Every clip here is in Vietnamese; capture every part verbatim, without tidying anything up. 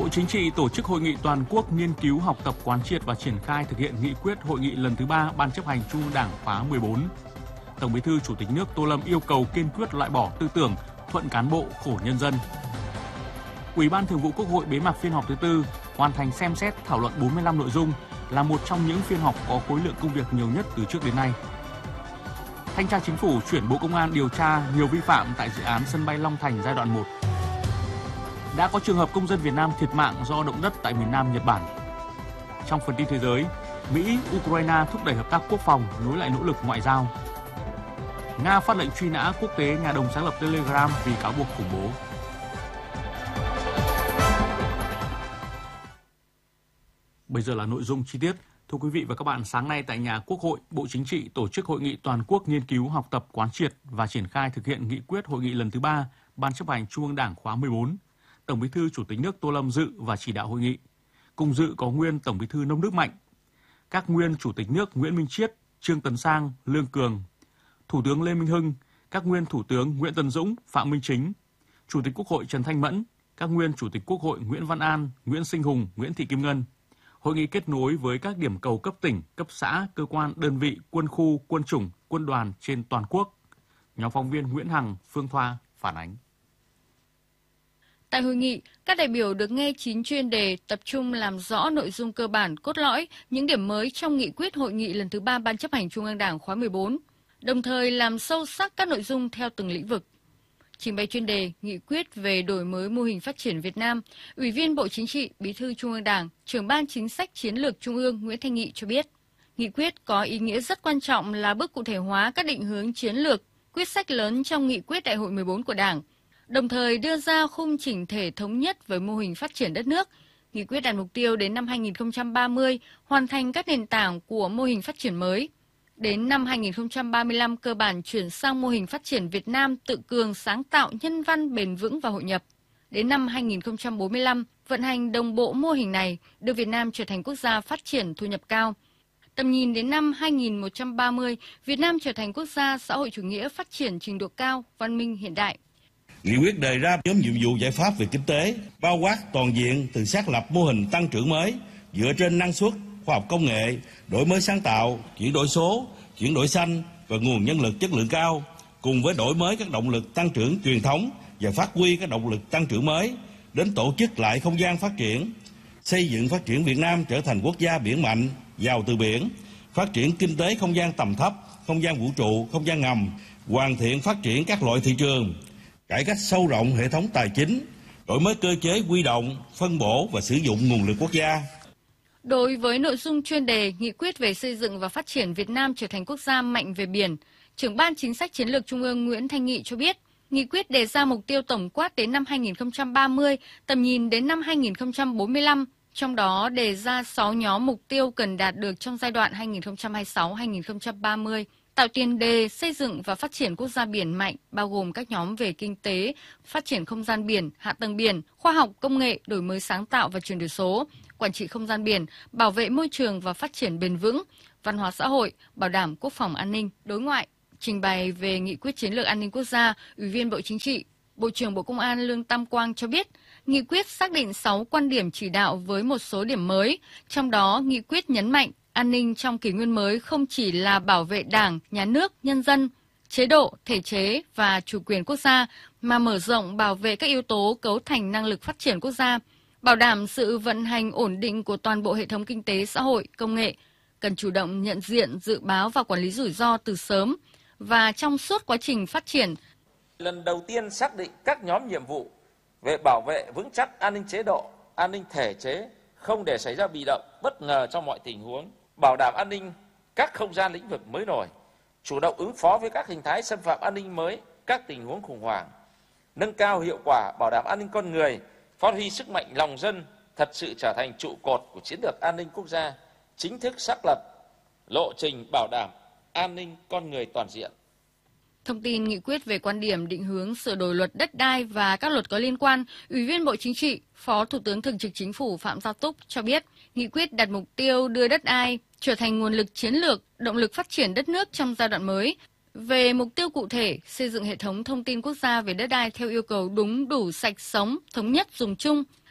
Bộ Chính trị tổ chức hội nghị toàn quốc nghiên cứu, học tập, quán triệt và triển khai thực hiện nghị quyết hội nghị lần thứ ba Ban chấp hành Trung ương Đảng khóa mười bốn. Tổng Bí thư Chủ tịch nước Tô Lâm yêu cầu kiên quyết loại bỏ tư tưởng thuận cán bộ khổ nhân dân. Ủy ban Thường vụ Quốc hội bế mạc phiên họp thứ tư, hoàn thành xem xét thảo luận bốn mươi lăm nội dung, là một trong những phiên họp có khối lượng công việc nhiều nhất từ trước đến nay. Thanh tra Chính phủ chuyển Bộ Công an điều tra nhiều vi phạm tại dự án sân bay Long Thành giai đoạn một. Đã có trường hợp công dân Việt Nam thiệt mạng do động đất tại miền Nam Nhật Bản. Trong phần tin thế giới, Mỹ, Ukraine thúc đẩy hợp tác quốc phòng, nối lại nỗ lực ngoại giao. Nga phát lệnh truy nã quốc tế nhà đồng sáng lập Telegram vì cáo buộc khủng bố. Bây giờ là nội dung chi tiết. Thưa quý vị và các bạn, sáng nay tại nhà Quốc hội, Bộ Chính trị tổ chức hội nghị toàn quốc nghiên cứu, học tập, quán triệt và triển khai thực hiện nghị quyết hội nghị lần thứ ba Ban chấp hành Trung ương Đảng khóa mười bốn. Tổng Bí thư Chủ tịch nước Tô Lâm dự và chỉ đạo hội nghị. Cùng dự có nguyên Tổng Bí thư Nông Đức Mạnh, các nguyên Chủ tịch nước Nguyễn Minh Chiết, Trương Tấn Sang, Lương Cường, Thủ tướng Lê Minh Hưng, các nguyên Thủ tướng Nguyễn Tấn Dũng, Phạm Minh Chính, Chủ tịch Quốc hội Trần Thanh Mẫn, các nguyên Chủ tịch Quốc hội Nguyễn Văn An, Nguyễn Sinh Hùng, Nguyễn Thị Kim Ngân. Hội nghị kết nối với các điểm cầu cấp tỉnh, cấp xã, cơ quan, đơn vị, quân khu, quân chủng, quân đoàn trên toàn quốc. Nhóm phóng viên Nguyễn Hằng, Phương Thoa phản ánh. Tại hội nghị, các đại biểu được nghe chín chuyên đề tập trung làm rõ nội dung cơ bản, cốt lõi, những điểm mới trong nghị quyết hội nghị lần thứ ba Ban chấp hành Trung ương Đảng khóa mười bốn, đồng thời làm sâu sắc các nội dung theo từng lĩnh vực. Trình bày chuyên đề nghị quyết về đổi mới mô hình phát triển Việt Nam, Ủy viên Bộ Chính trị, Bí thư Trung ương Đảng, Trưởng ban Chính sách Chiến lược Trung ương Nguyễn Thanh Nghị cho biết, nghị quyết có ý nghĩa rất quan trọng là bước cụ thể hóa các định hướng chiến lược, quyết sách lớn trong nghị quyết Đại hội mười bốn của Đảng, đồng thời đưa ra khung chỉnh thể thống nhất với mô hình phát triển đất nước. Nghị quyết đặt mục tiêu đến năm hai nghìn không trăm ba mươi hoàn thành các nền tảng của mô hình phát triển mới. Đến năm hai nghìn không trăm ba mươi lăm cơ bản chuyển sang mô hình phát triển Việt Nam tự cường, sáng tạo, nhân văn, bền vững và hội nhập. Đến năm hai nghìn không trăm bốn mươi lăm, vận hành đồng bộ mô hình này đưa Việt Nam trở thành quốc gia phát triển thu nhập cao. Tầm nhìn đến năm hai nghìn một trăm ba mươi, Việt Nam trở thành quốc gia xã hội chủ nghĩa phát triển trình độ cao, văn minh hiện đại. Nghị quyết đề ra nhóm nhiệm vụ giải pháp về kinh tế, bao quát toàn diện từ xác lập mô hình tăng trưởng mới, dựa trên năng suất, khoa học công nghệ, đổi mới sáng tạo, chuyển đổi số, chuyển đổi xanh và nguồn nhân lực chất lượng cao, cùng với đổi mới các động lực tăng trưởng truyền thống và phát huy các động lực tăng trưởng mới, đến tổ chức lại không gian phát triển, xây dựng phát triển Việt Nam trở thành quốc gia biển mạnh, giàu từ biển, phát triển kinh tế không gian tầm thấp, không gian vũ trụ, không gian ngầm, hoàn thiện phát triển các loại thị trường, cải cách sâu rộng hệ thống tài chính, đổi mới cơ chế huy động, phân bổ và sử dụng nguồn lực quốc gia. Đối với nội dung chuyên đề nghị quyết về xây dựng và phát triển Việt Nam trở thành quốc gia mạnh về biển, Trưởng ban Chính sách Chiến lược Trung ương Nguyễn Thanh Nghị cho biết, nghị quyết đề ra mục tiêu tổng quát đến năm hai nghìn không trăm ba mươi, tầm nhìn đến năm hai nghìn không trăm bốn mươi lăm, trong đó đề ra sáu nhóm mục tiêu cần đạt được trong giai đoạn hai nghìn không trăm hai mươi sáu đến hai nghìn không trăm ba mươi. Tạo tiền đề xây dựng và phát triển quốc gia biển mạnh, bao gồm các nhóm về kinh tế, phát triển không gian biển, hạ tầng biển, khoa học, công nghệ, đổi mới sáng tạo và chuyển đổi số, quản trị không gian biển, bảo vệ môi trường và phát triển bền vững, văn hóa xã hội, bảo đảm quốc phòng an ninh, đối ngoại. Trình bày về nghị quyết chiến lược an ninh quốc gia, Ủy viên Bộ Chính trị, Bộ trưởng Bộ Công an Lương Tam Quang cho biết, nghị quyết xác định sáu quan điểm chỉ đạo với một số điểm mới, trong đó nghị quyết nhấn mạnh an ninh trong kỷ nguyên mới không chỉ là bảo vệ Đảng, Nhà nước, nhân dân, chế độ, thể chế và chủ quyền quốc gia, mà mở rộng bảo vệ các yếu tố cấu thành năng lực phát triển quốc gia, bảo đảm sự vận hành ổn định của toàn bộ hệ thống kinh tế, xã hội, công nghệ, cần chủ động nhận diện, dự báo và quản lý rủi ro từ sớm và trong suốt quá trình phát triển. Lần đầu tiên xác định các nhóm nhiệm vụ về bảo vệ vững chắc an ninh chế độ, an ninh thể chế, không để xảy ra bị động, bất ngờ trong mọi tình huống, bảo đảm an ninh các không gian lĩnh vực mới nổi, chủ động ứng phó với các hình thái xâm phạm an ninh mới, các tình huống khủng hoảng, nâng cao hiệu quả bảo đảm an ninh con người, phát huy sức mạnh lòng dân, thật sự trở thành trụ cột của chiến lược an ninh quốc gia, chính thức xác lập lộ trình bảo đảm an ninh con người toàn diện. Thông tin nghị quyết về quan điểm định hướng sửa đổi luật đất đai và các luật có liên quan, Ủy viên Bộ Chính trị, Phó Thủ tướng Thường trực Chính phủ Phạm Gia Túc cho biết, nghị quyết đặt mục tiêu đưa đất đai trở thành nguồn lực chiến lược, động lực phát triển đất nước trong giai đoạn mới. Về mục tiêu cụ thể, xây dựng hệ thống thông tin quốc gia về đất đai theo yêu cầu đúng, đủ, sạch, sống, thống nhất, dùng chung,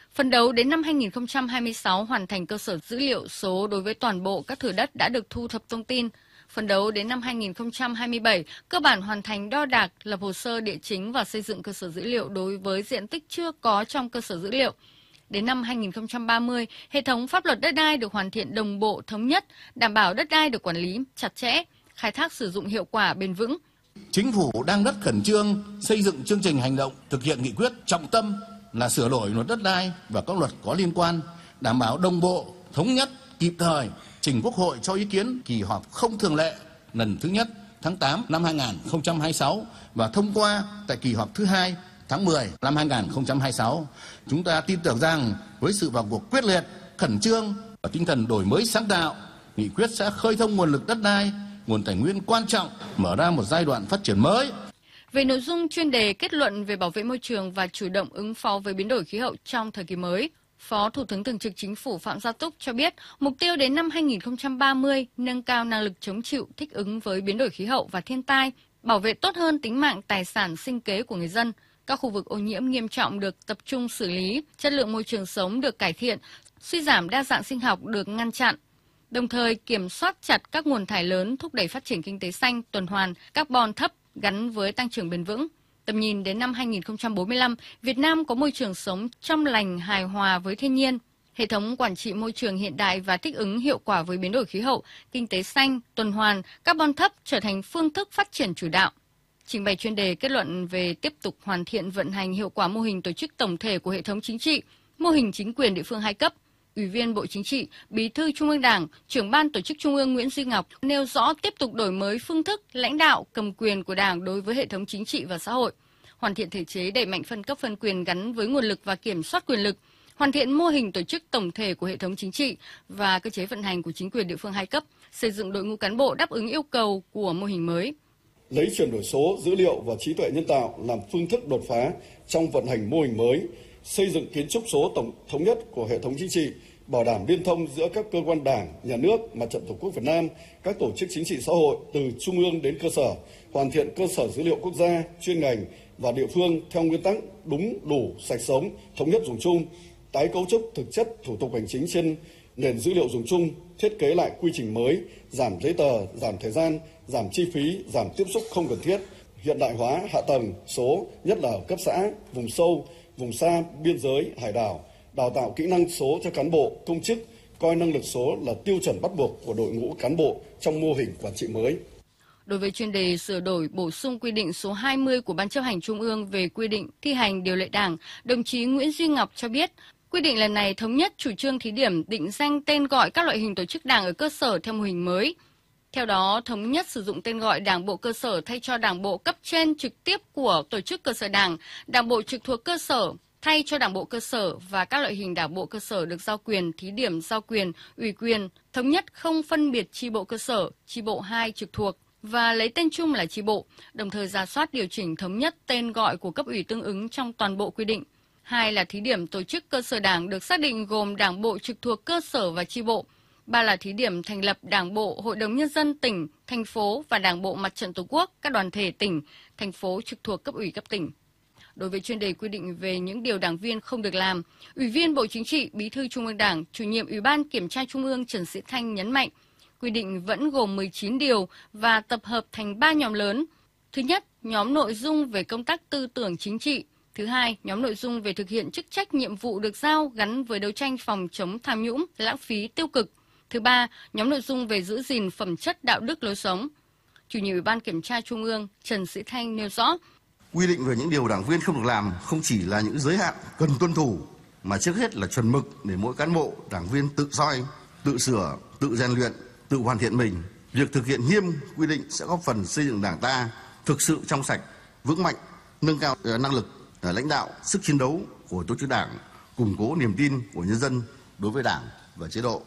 Phấn đấu đến năm hai nghìn không trăm hai mươi sáu hoàn thành cơ sở dữ liệu số đối với toàn bộ các thửa đất đã được thu thập thông tin. Phấn đấu đến năm hai nghìn không trăm hai mươi bảy, cơ bản hoàn thành đo đạc, lập hồ sơ địa chính và xây dựng cơ sở dữ liệu đối với diện tích chưa có trong cơ sở dữ liệu. Đến năm hai nghìn không trăm ba mươi, hệ thống pháp luật đất đai được hoàn thiện đồng bộ, thống nhất, đảm bảo đất đai được quản lý chặt chẽ, khai thác sử dụng hiệu quả bền vững. Chính phủ đang rất khẩn trương xây dựng chương trình hành động thực hiện nghị quyết, trọng tâm là sửa đổi luật đất đai và các luật có liên quan, đảm bảo đồng bộ, thống nhất, kịp thời, trình Quốc hội cho ý kiến kỳ họp không thường lệ lần thứ nhất tháng tám năm hai nghìn không trăm hai mươi sáu và thông qua tại kỳ họp thứ hai tháng mười năm hai nghìn không trăm hai mươi sáu. Chúng ta tin tưởng rằng với sự vào cuộc quyết liệt, khẩn trương và tinh thần đổi mới sáng tạo, nghị quyết sẽ khơi thông nguồn lực đất đai, nguồn tài nguyên quan trọng, mở ra một giai đoạn phát triển mới. Về nội dung chuyên đề kết luận về bảo vệ môi trường và chủ động ứng phó với biến đổi khí hậu trong thời kỳ mới, Phó Thủ tướng Thường trực Chính phủ Phạm Gia Túc cho biết, mục tiêu đến năm hai nghìn không trăm ba mươi nâng cao năng lực chống chịu, thích ứng với biến đổi khí hậu và thiên tai, bảo vệ tốt hơn tính mạng, tài sản, sinh kế của người dân. Các khu vực ô nhiễm nghiêm trọng được tập trung xử lý, chất lượng môi trường sống được cải thiện, suy giảm đa dạng sinh học được ngăn chặn. Đồng thời, kiểm soát chặt các nguồn thải lớn, thúc đẩy phát triển kinh tế xanh, tuần hoàn, carbon thấp gắn với tăng trưởng bền vững. Tầm nhìn đến năm hai nghìn không trăm bốn mươi lăm, Việt Nam có môi trường sống trong lành, hài hòa với thiên nhiên, hệ thống quản trị môi trường hiện đại và thích ứng hiệu quả với biến đổi khí hậu, kinh tế xanh, tuần hoàn, carbon thấp trở thành phương thức phát triển chủ đạo. Trình bày chuyên đề kết luận về tiếp tục hoàn thiện vận hành hiệu quả mô hình tổ chức tổng thể của hệ thống chính trị, mô hình chính quyền địa phương hai cấp, Ủy viên Bộ Chính trị, Bí thư Trung ương Đảng, Trưởng ban Tổ chức Trung ương Nguyễn Duy Ngọc nêu rõ tiếp tục đổi mới phương thức lãnh đạo cầm quyền của Đảng đối với hệ thống chính trị và xã hội, hoàn thiện thể chế đẩy mạnh phân cấp phân quyền gắn với nguồn lực và kiểm soát quyền lực, hoàn thiện mô hình tổ chức tổng thể của hệ thống chính trị và cơ chế vận hành của chính quyền địa phương hai cấp, xây dựng đội ngũ cán bộ đáp ứng yêu cầu của mô hình mới. Lấy chuyển đổi số, dữ liệu và trí tuệ nhân tạo làm phương thức đột phá trong vận hành mô hình mới, xây dựng kiến trúc số tổng thống nhất của hệ thống chính trị, bảo đảm liên thông giữa các cơ quan Đảng, Nhà nước, Mặt trận Tổ quốc Việt Nam, các tổ chức chính trị xã hội từ trung ương đến cơ sở, hoàn thiện cơ sở dữ liệu quốc gia, chuyên ngành và địa phương theo nguyên tắc đúng, đủ, sạch sống, thống nhất dùng chung, tái cấu trúc thực chất thủ tục hành chính trên nền dữ liệu dùng chung, thiết kế lại quy trình mới, giảm giấy tờ, giảm thời gian, giảm chi phí, giảm tiếp xúc không cần thiết, hiện đại hóa hạ tầng số, nhất là ở cấp xã, vùng sâu, vùng xa, biên giới, hải đảo, đào tạo kỹ năng số cho cán bộ, công chức, coi năng lực số là tiêu chuẩn bắt buộc của đội ngũ cán bộ trong mô hình quản trị mới. Đối với chuyên đề sửa đổi bổ sung quy định số hai mươi của Ban Chấp hành Trung ương về quy định thi hành điều lệ Đảng, đồng chí Nguyễn Duy Ngọc cho biết, quy định lần này thống nhất chủ trương thí điểm định danh tên gọi các loại hình tổ chức Đảng ở cơ sở theo mô hình mới. Theo đó, thống nhất sử dụng tên gọi Đảng bộ cơ sở thay cho Đảng bộ cấp trên trực tiếp của tổ chức cơ sở Đảng, Đảng bộ trực thuộc cơ sở thay cho Đảng bộ cơ sở và các loại hình Đảng bộ cơ sở được giao quyền thí điểm giao quyền, ủy quyền, thống nhất không phân biệt chi bộ cơ sở, chi bộ hai trực thuộc và lấy tên chung là chi bộ, đồng thời rà soát điều chỉnh thống nhất tên gọi của cấp ủy tương ứng trong toàn bộ quy định. Hai là thí điểm tổ chức cơ sở Đảng được xác định gồm Đảng bộ trực thuộc cơ sở và chi bộ. Ba là thí điểm thành lập Đảng bộ, Hội đồng Nhân dân tỉnh, thành phố và Đảng bộ Mặt trận Tổ quốc, các đoàn thể tỉnh, thành phố trực thuộc cấp ủy cấp tỉnh. Đối với chuyên đề quy định về những điều đảng viên không được làm, Ủy viên Bộ Chính trị, Bí thư Trung ương Đảng, Chủ nhiệm Ủy ban Kiểm tra Trung ương Trần Sĩ Thanh nhấn mạnh, quy định vẫn gồm mười chín điều và tập hợp thành ba nhóm lớn. Thứ nhất, nhóm nội dung về công tác tư tưởng chính trị. Thứ hai, nhóm nội dung về thực hiện chức trách nhiệm vụ được giao gắn với đấu tranh phòng chống tham nhũng, lãng phí, tiêu cực. Thứ ba, nhóm nội dung về giữ gìn phẩm chất đạo đức lối sống. Chủ nhiệm Ủy ban Kiểm tra Trung ương Trần Sĩ Thanh nêu rõ, quy định về những điều đảng viên không được làm không chỉ là những giới hạn cần tuân thủ, mà trước hết là chuẩn mực để mỗi cán bộ, đảng viên tự soi, tự sửa, tự rèn luyện, tự hoàn thiện mình. Việc thực hiện nghiêm quy định sẽ góp phần xây dựng Đảng ta thực sự trong sạch, vững mạnh, nâng cao năng lực lãnh đạo, sức chiến đấu của tổ chức Đảng, củng cố niềm tin của nhân dân đối với Đảng và chế độ.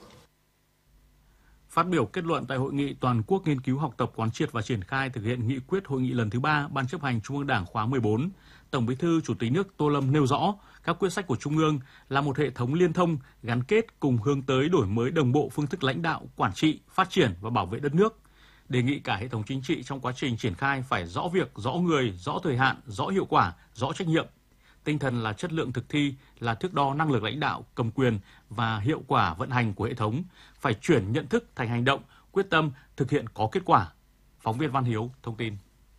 Phát biểu kết luận tại hội nghị toàn quốc nghiên cứu học tập quán triệt và triển khai thực hiện nghị quyết hội nghị lần thứ ba Ban Chấp hành Trung ương Đảng khóa mười bốn, Tổng Bí thư Chủ tịch nước Tô Lâm nêu rõ các quyết sách của Trung ương là một hệ thống liên thông gắn kết cùng hướng tới đổi mới đồng bộ phương thức lãnh đạo, quản trị, phát triển và bảo vệ đất nước. Đề nghị cả hệ thống chính trị trong quá trình triển khai phải rõ việc, rõ người, rõ thời hạn, rõ hiệu quả, rõ trách nhiệm. Tinh thần là chất lượng thực thi, là thước đo năng lực lãnh đạo, cầm quyền và hiệu quả vận hành của hệ thống, phải chuyển nhận thức thành hành động, quyết tâm thực hiện có kết quả. Phóng viên Văn Hiếu thông tin.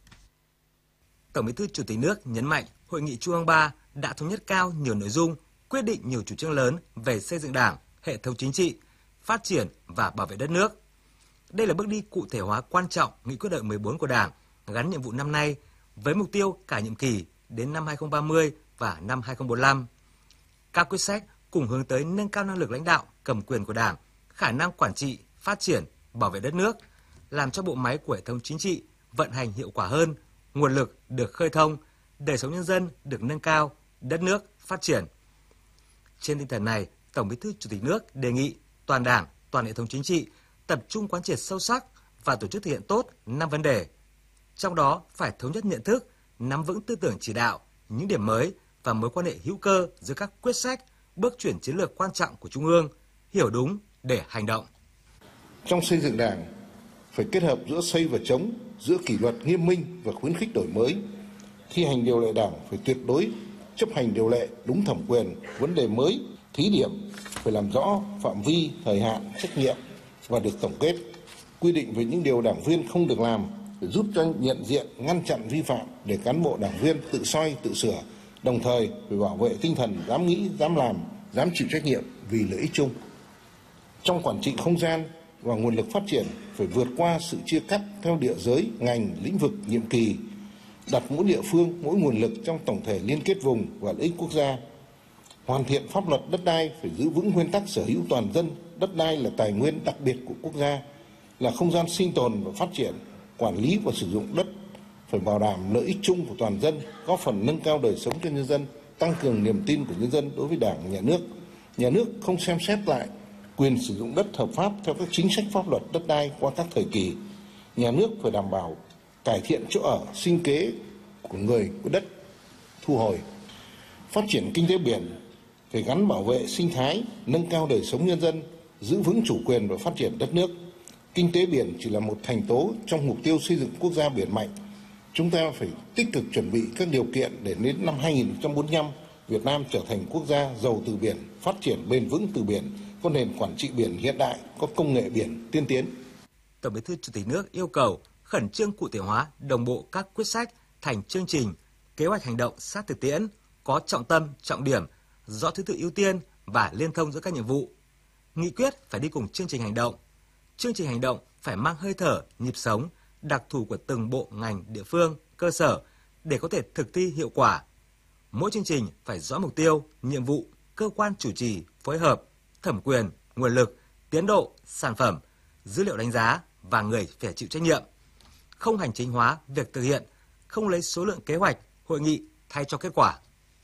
Tổng Bí thư Chủ tịch nước nhấn mạnh Hội nghị Trung ương ba đã thống nhất cao nhiều nội dung, quyết định nhiều chủ trương lớn về xây dựng Đảng, hệ thống chính trị, phát triển và bảo vệ đất nước. Đây là bước đi cụ thể hóa quan trọng nghị quyết đại hội mười bốn của Đảng gắn nhiệm vụ năm nay với mục tiêu cả nhiệm kỳ đến năm hai không ba không và năm hai không bốn lăm. Các quyết sách cùng hướng tới nâng cao năng lực lãnh đạo, cầm quyền của Đảng, khả năng quản trị, phát triển, bảo vệ đất nước, làm cho bộ máy của hệ thống chính trị vận hành hiệu quả hơn, nguồn lực được khơi thông, đời sống nhân dân được nâng cao, đất nước phát triển. Trên tinh thần này, Tổng Bí thư Chủ tịch nước đề nghị toàn Đảng, toàn hệ thống chính trị tập trung quán triệt sâu sắc và tổ chức thực hiện tốt năm vấn đề. Trong đó phải thống nhất nhận thức, nắm vững tư tưởng chỉ đạo, những điểm mới và mối quan hệ hữu cơ giữa các quyết sách, bước chuyển chiến lược quan trọng của Trung ương, hiểu đúng để hành động. Trong xây dựng Đảng, phải kết hợp giữa xây và chống, giữa kỷ luật nghiêm minh và khuyến khích đổi mới. Thi hành điều lệ Đảng phải tuyệt đối chấp hành điều lệ đúng thẩm quyền, vấn đề mới, thí điểm phải làm rõ phạm vi, thời hạn, trách nhiệm và được tổng kết. Quy định về những điều đảng viên không được làm để giúp cho nhận diện, ngăn chặn vi phạm để cán bộ đảng viên tự soi, tự sửa, đồng thời phải bảo vệ tinh thần dám nghĩ, dám làm, dám chịu trách nhiệm vì lợi ích chung. Trong quản trị không gian và nguồn lực phát triển phải vượt qua sự chia cắt theo địa giới, ngành, lĩnh vực, nhiệm kỳ, đặt mỗi địa phương, mỗi nguồn lực trong tổng thể liên kết vùng và lợi ích quốc gia. Hoàn thiện pháp luật đất đai phải giữ vững nguyên tắc sở hữu toàn dân, đất đai là tài nguyên đặc biệt của quốc gia, là không gian sinh tồn và phát triển, quản lý và sử dụng đất phải bảo đảm lợi ích chung của toàn dân, góp phần nâng cao đời sống cho nhân dân, tăng cường niềm tin của nhân dân đối với Đảng, Nhà nước. Nhà nước không xem xét lại quyền sử dụng đất hợp pháp theo các chính sách pháp luật đất đai qua các thời kỳ. Nhà nước phải đảm bảo cải thiện chỗ ở, sinh kế của người có đất, thu hồi. Phát triển kinh tế biển phải gắn bảo vệ sinh thái, nâng cao đời sống nhân dân, giữ vững chủ quyền và phát triển đất nước. Kinh tế biển chỉ là một thành tố trong mục tiêu xây dựng quốc gia biển mạnh. Chúng ta phải tích cực chuẩn bị các điều kiện để đến năm hai không bốn lăm, Việt Nam trở thành quốc gia giàu từ biển, phát triển bền vững từ biển, có nền quản trị biển hiện đại, có công nghệ biển tiên tiến. Tổng Bí thư Chủ tịch nước yêu cầu khẩn trương cụ thể hóa đồng bộ các quyết sách thành chương trình, kế hoạch hành động sát thực tiễn, có trọng tâm, trọng điểm, rõ thứ tự ưu tiên và liên thông giữa các nhiệm vụ. Nghị quyết phải đi cùng chương trình hành động. Chương trình hành động phải mang hơi thở, nhịp sống, đặc thù của từng bộ ngành, địa phương, cơ sở để có thể thực thi hiệu quả. Mỗi chương trình phải rõ mục tiêu, nhiệm vụ, cơ quan chủ trì, phối hợp, thẩm quyền, nguồn lực, tiến độ, sản phẩm, dữ liệu đánh giá và người phải chịu trách nhiệm. Không hành chính hóa việc thực hiện, không lấy số lượng kế hoạch, hội nghị thay cho kết quả.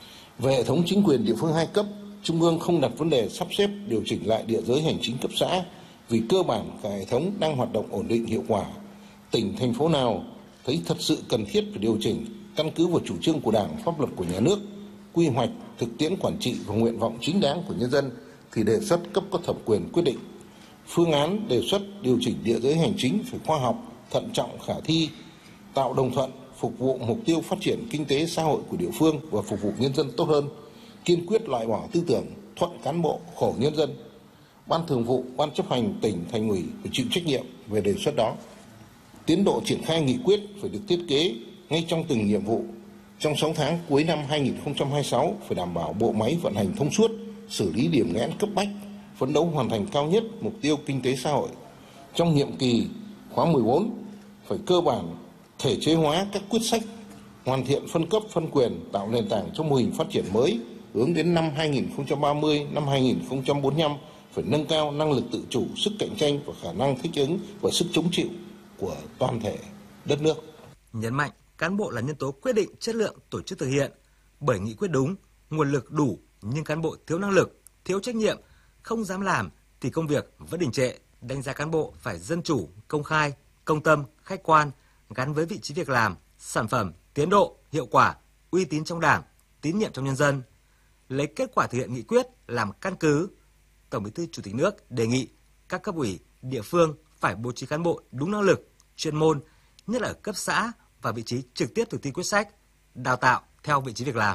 Về hệ thống chính quyền địa phương hai cấp, Trung ương không đặt vấn đề sắp xếp điều chỉnh lại địa giới hành chính cấp xã vì cơ bản cả hệ thống đang hoạt động ổn định hiệu quả. Tỉnh, thành phố nào thấy thật sự cần thiết phải điều chỉnh căn cứ vào chủ trương của Đảng, pháp luật của nhà nước, quy hoạch, thực tiễn quản trị và nguyện vọng chính đáng của nhân dân thì đề xuất cấp có thẩm quyền quyết định. Phương án đề xuất điều chỉnh địa giới hành chính phải khoa học, thận trọng, khả thi, tạo đồng thuận, phục vụ mục tiêu phát triển kinh tế xã hội của địa phương và phục vụ nhân dân tốt hơn, kiên quyết loại bỏ tư tưởng thuận cán bộ, khổ nhân dân. Ban Thường vụ, Ban Chấp hành tỉnh, Thành ủy phải chịu trách nhiệm về đề xuất đó. Tiến độ triển khai nghị quyết phải được thiết kế ngay trong từng nhiệm vụ. Trong sáu tháng cuối năm hai không hai sáu phải đảm bảo bộ máy vận hành thông suốt, xử lý điểm nghẽn cấp bách, phấn đấu hoàn thành cao nhất mục tiêu kinh tế xã hội. Trong nhiệm kỳ khóa mười bốn phải cơ bản thể chế hóa các quyết sách, hoàn thiện phân cấp phân quyền, tạo nền tảng cho mô hình phát triển mới, hướng đến năm hai không ba không, năm hai không bốn lăm phải nâng cao năng lực tự chủ, sức cạnh tranh và khả năng thích ứng và sức chống chịu của toàn thể đất nước. Nhấn mạnh cán bộ là nhân tố quyết định chất lượng tổ chức thực hiện, bởi nghị quyết đúng, nguồn lực đủ nhưng cán bộ thiếu năng lực, thiếu trách nhiệm, không dám làm thì công việc vẫn đình trệ. Đánh giá cán bộ phải dân chủ, công khai, công tâm, khách quan, gắn với vị trí việc làm, sản phẩm, tiến độ, hiệu quả, uy tín trong Đảng, tín nhiệm trong nhân dân. Lấy kết quả thực hiện nghị quyết làm căn cứ, Tổng Bí thư Chủ tịch nước đề nghị các cấp ủy, địa phương phải bố trí cán bộ đúng năng lực, chuyên môn, nhất là ở cấp xã và vị trí trực tiếp thực thi quyết sách, đào tạo theo vị trí việc làm.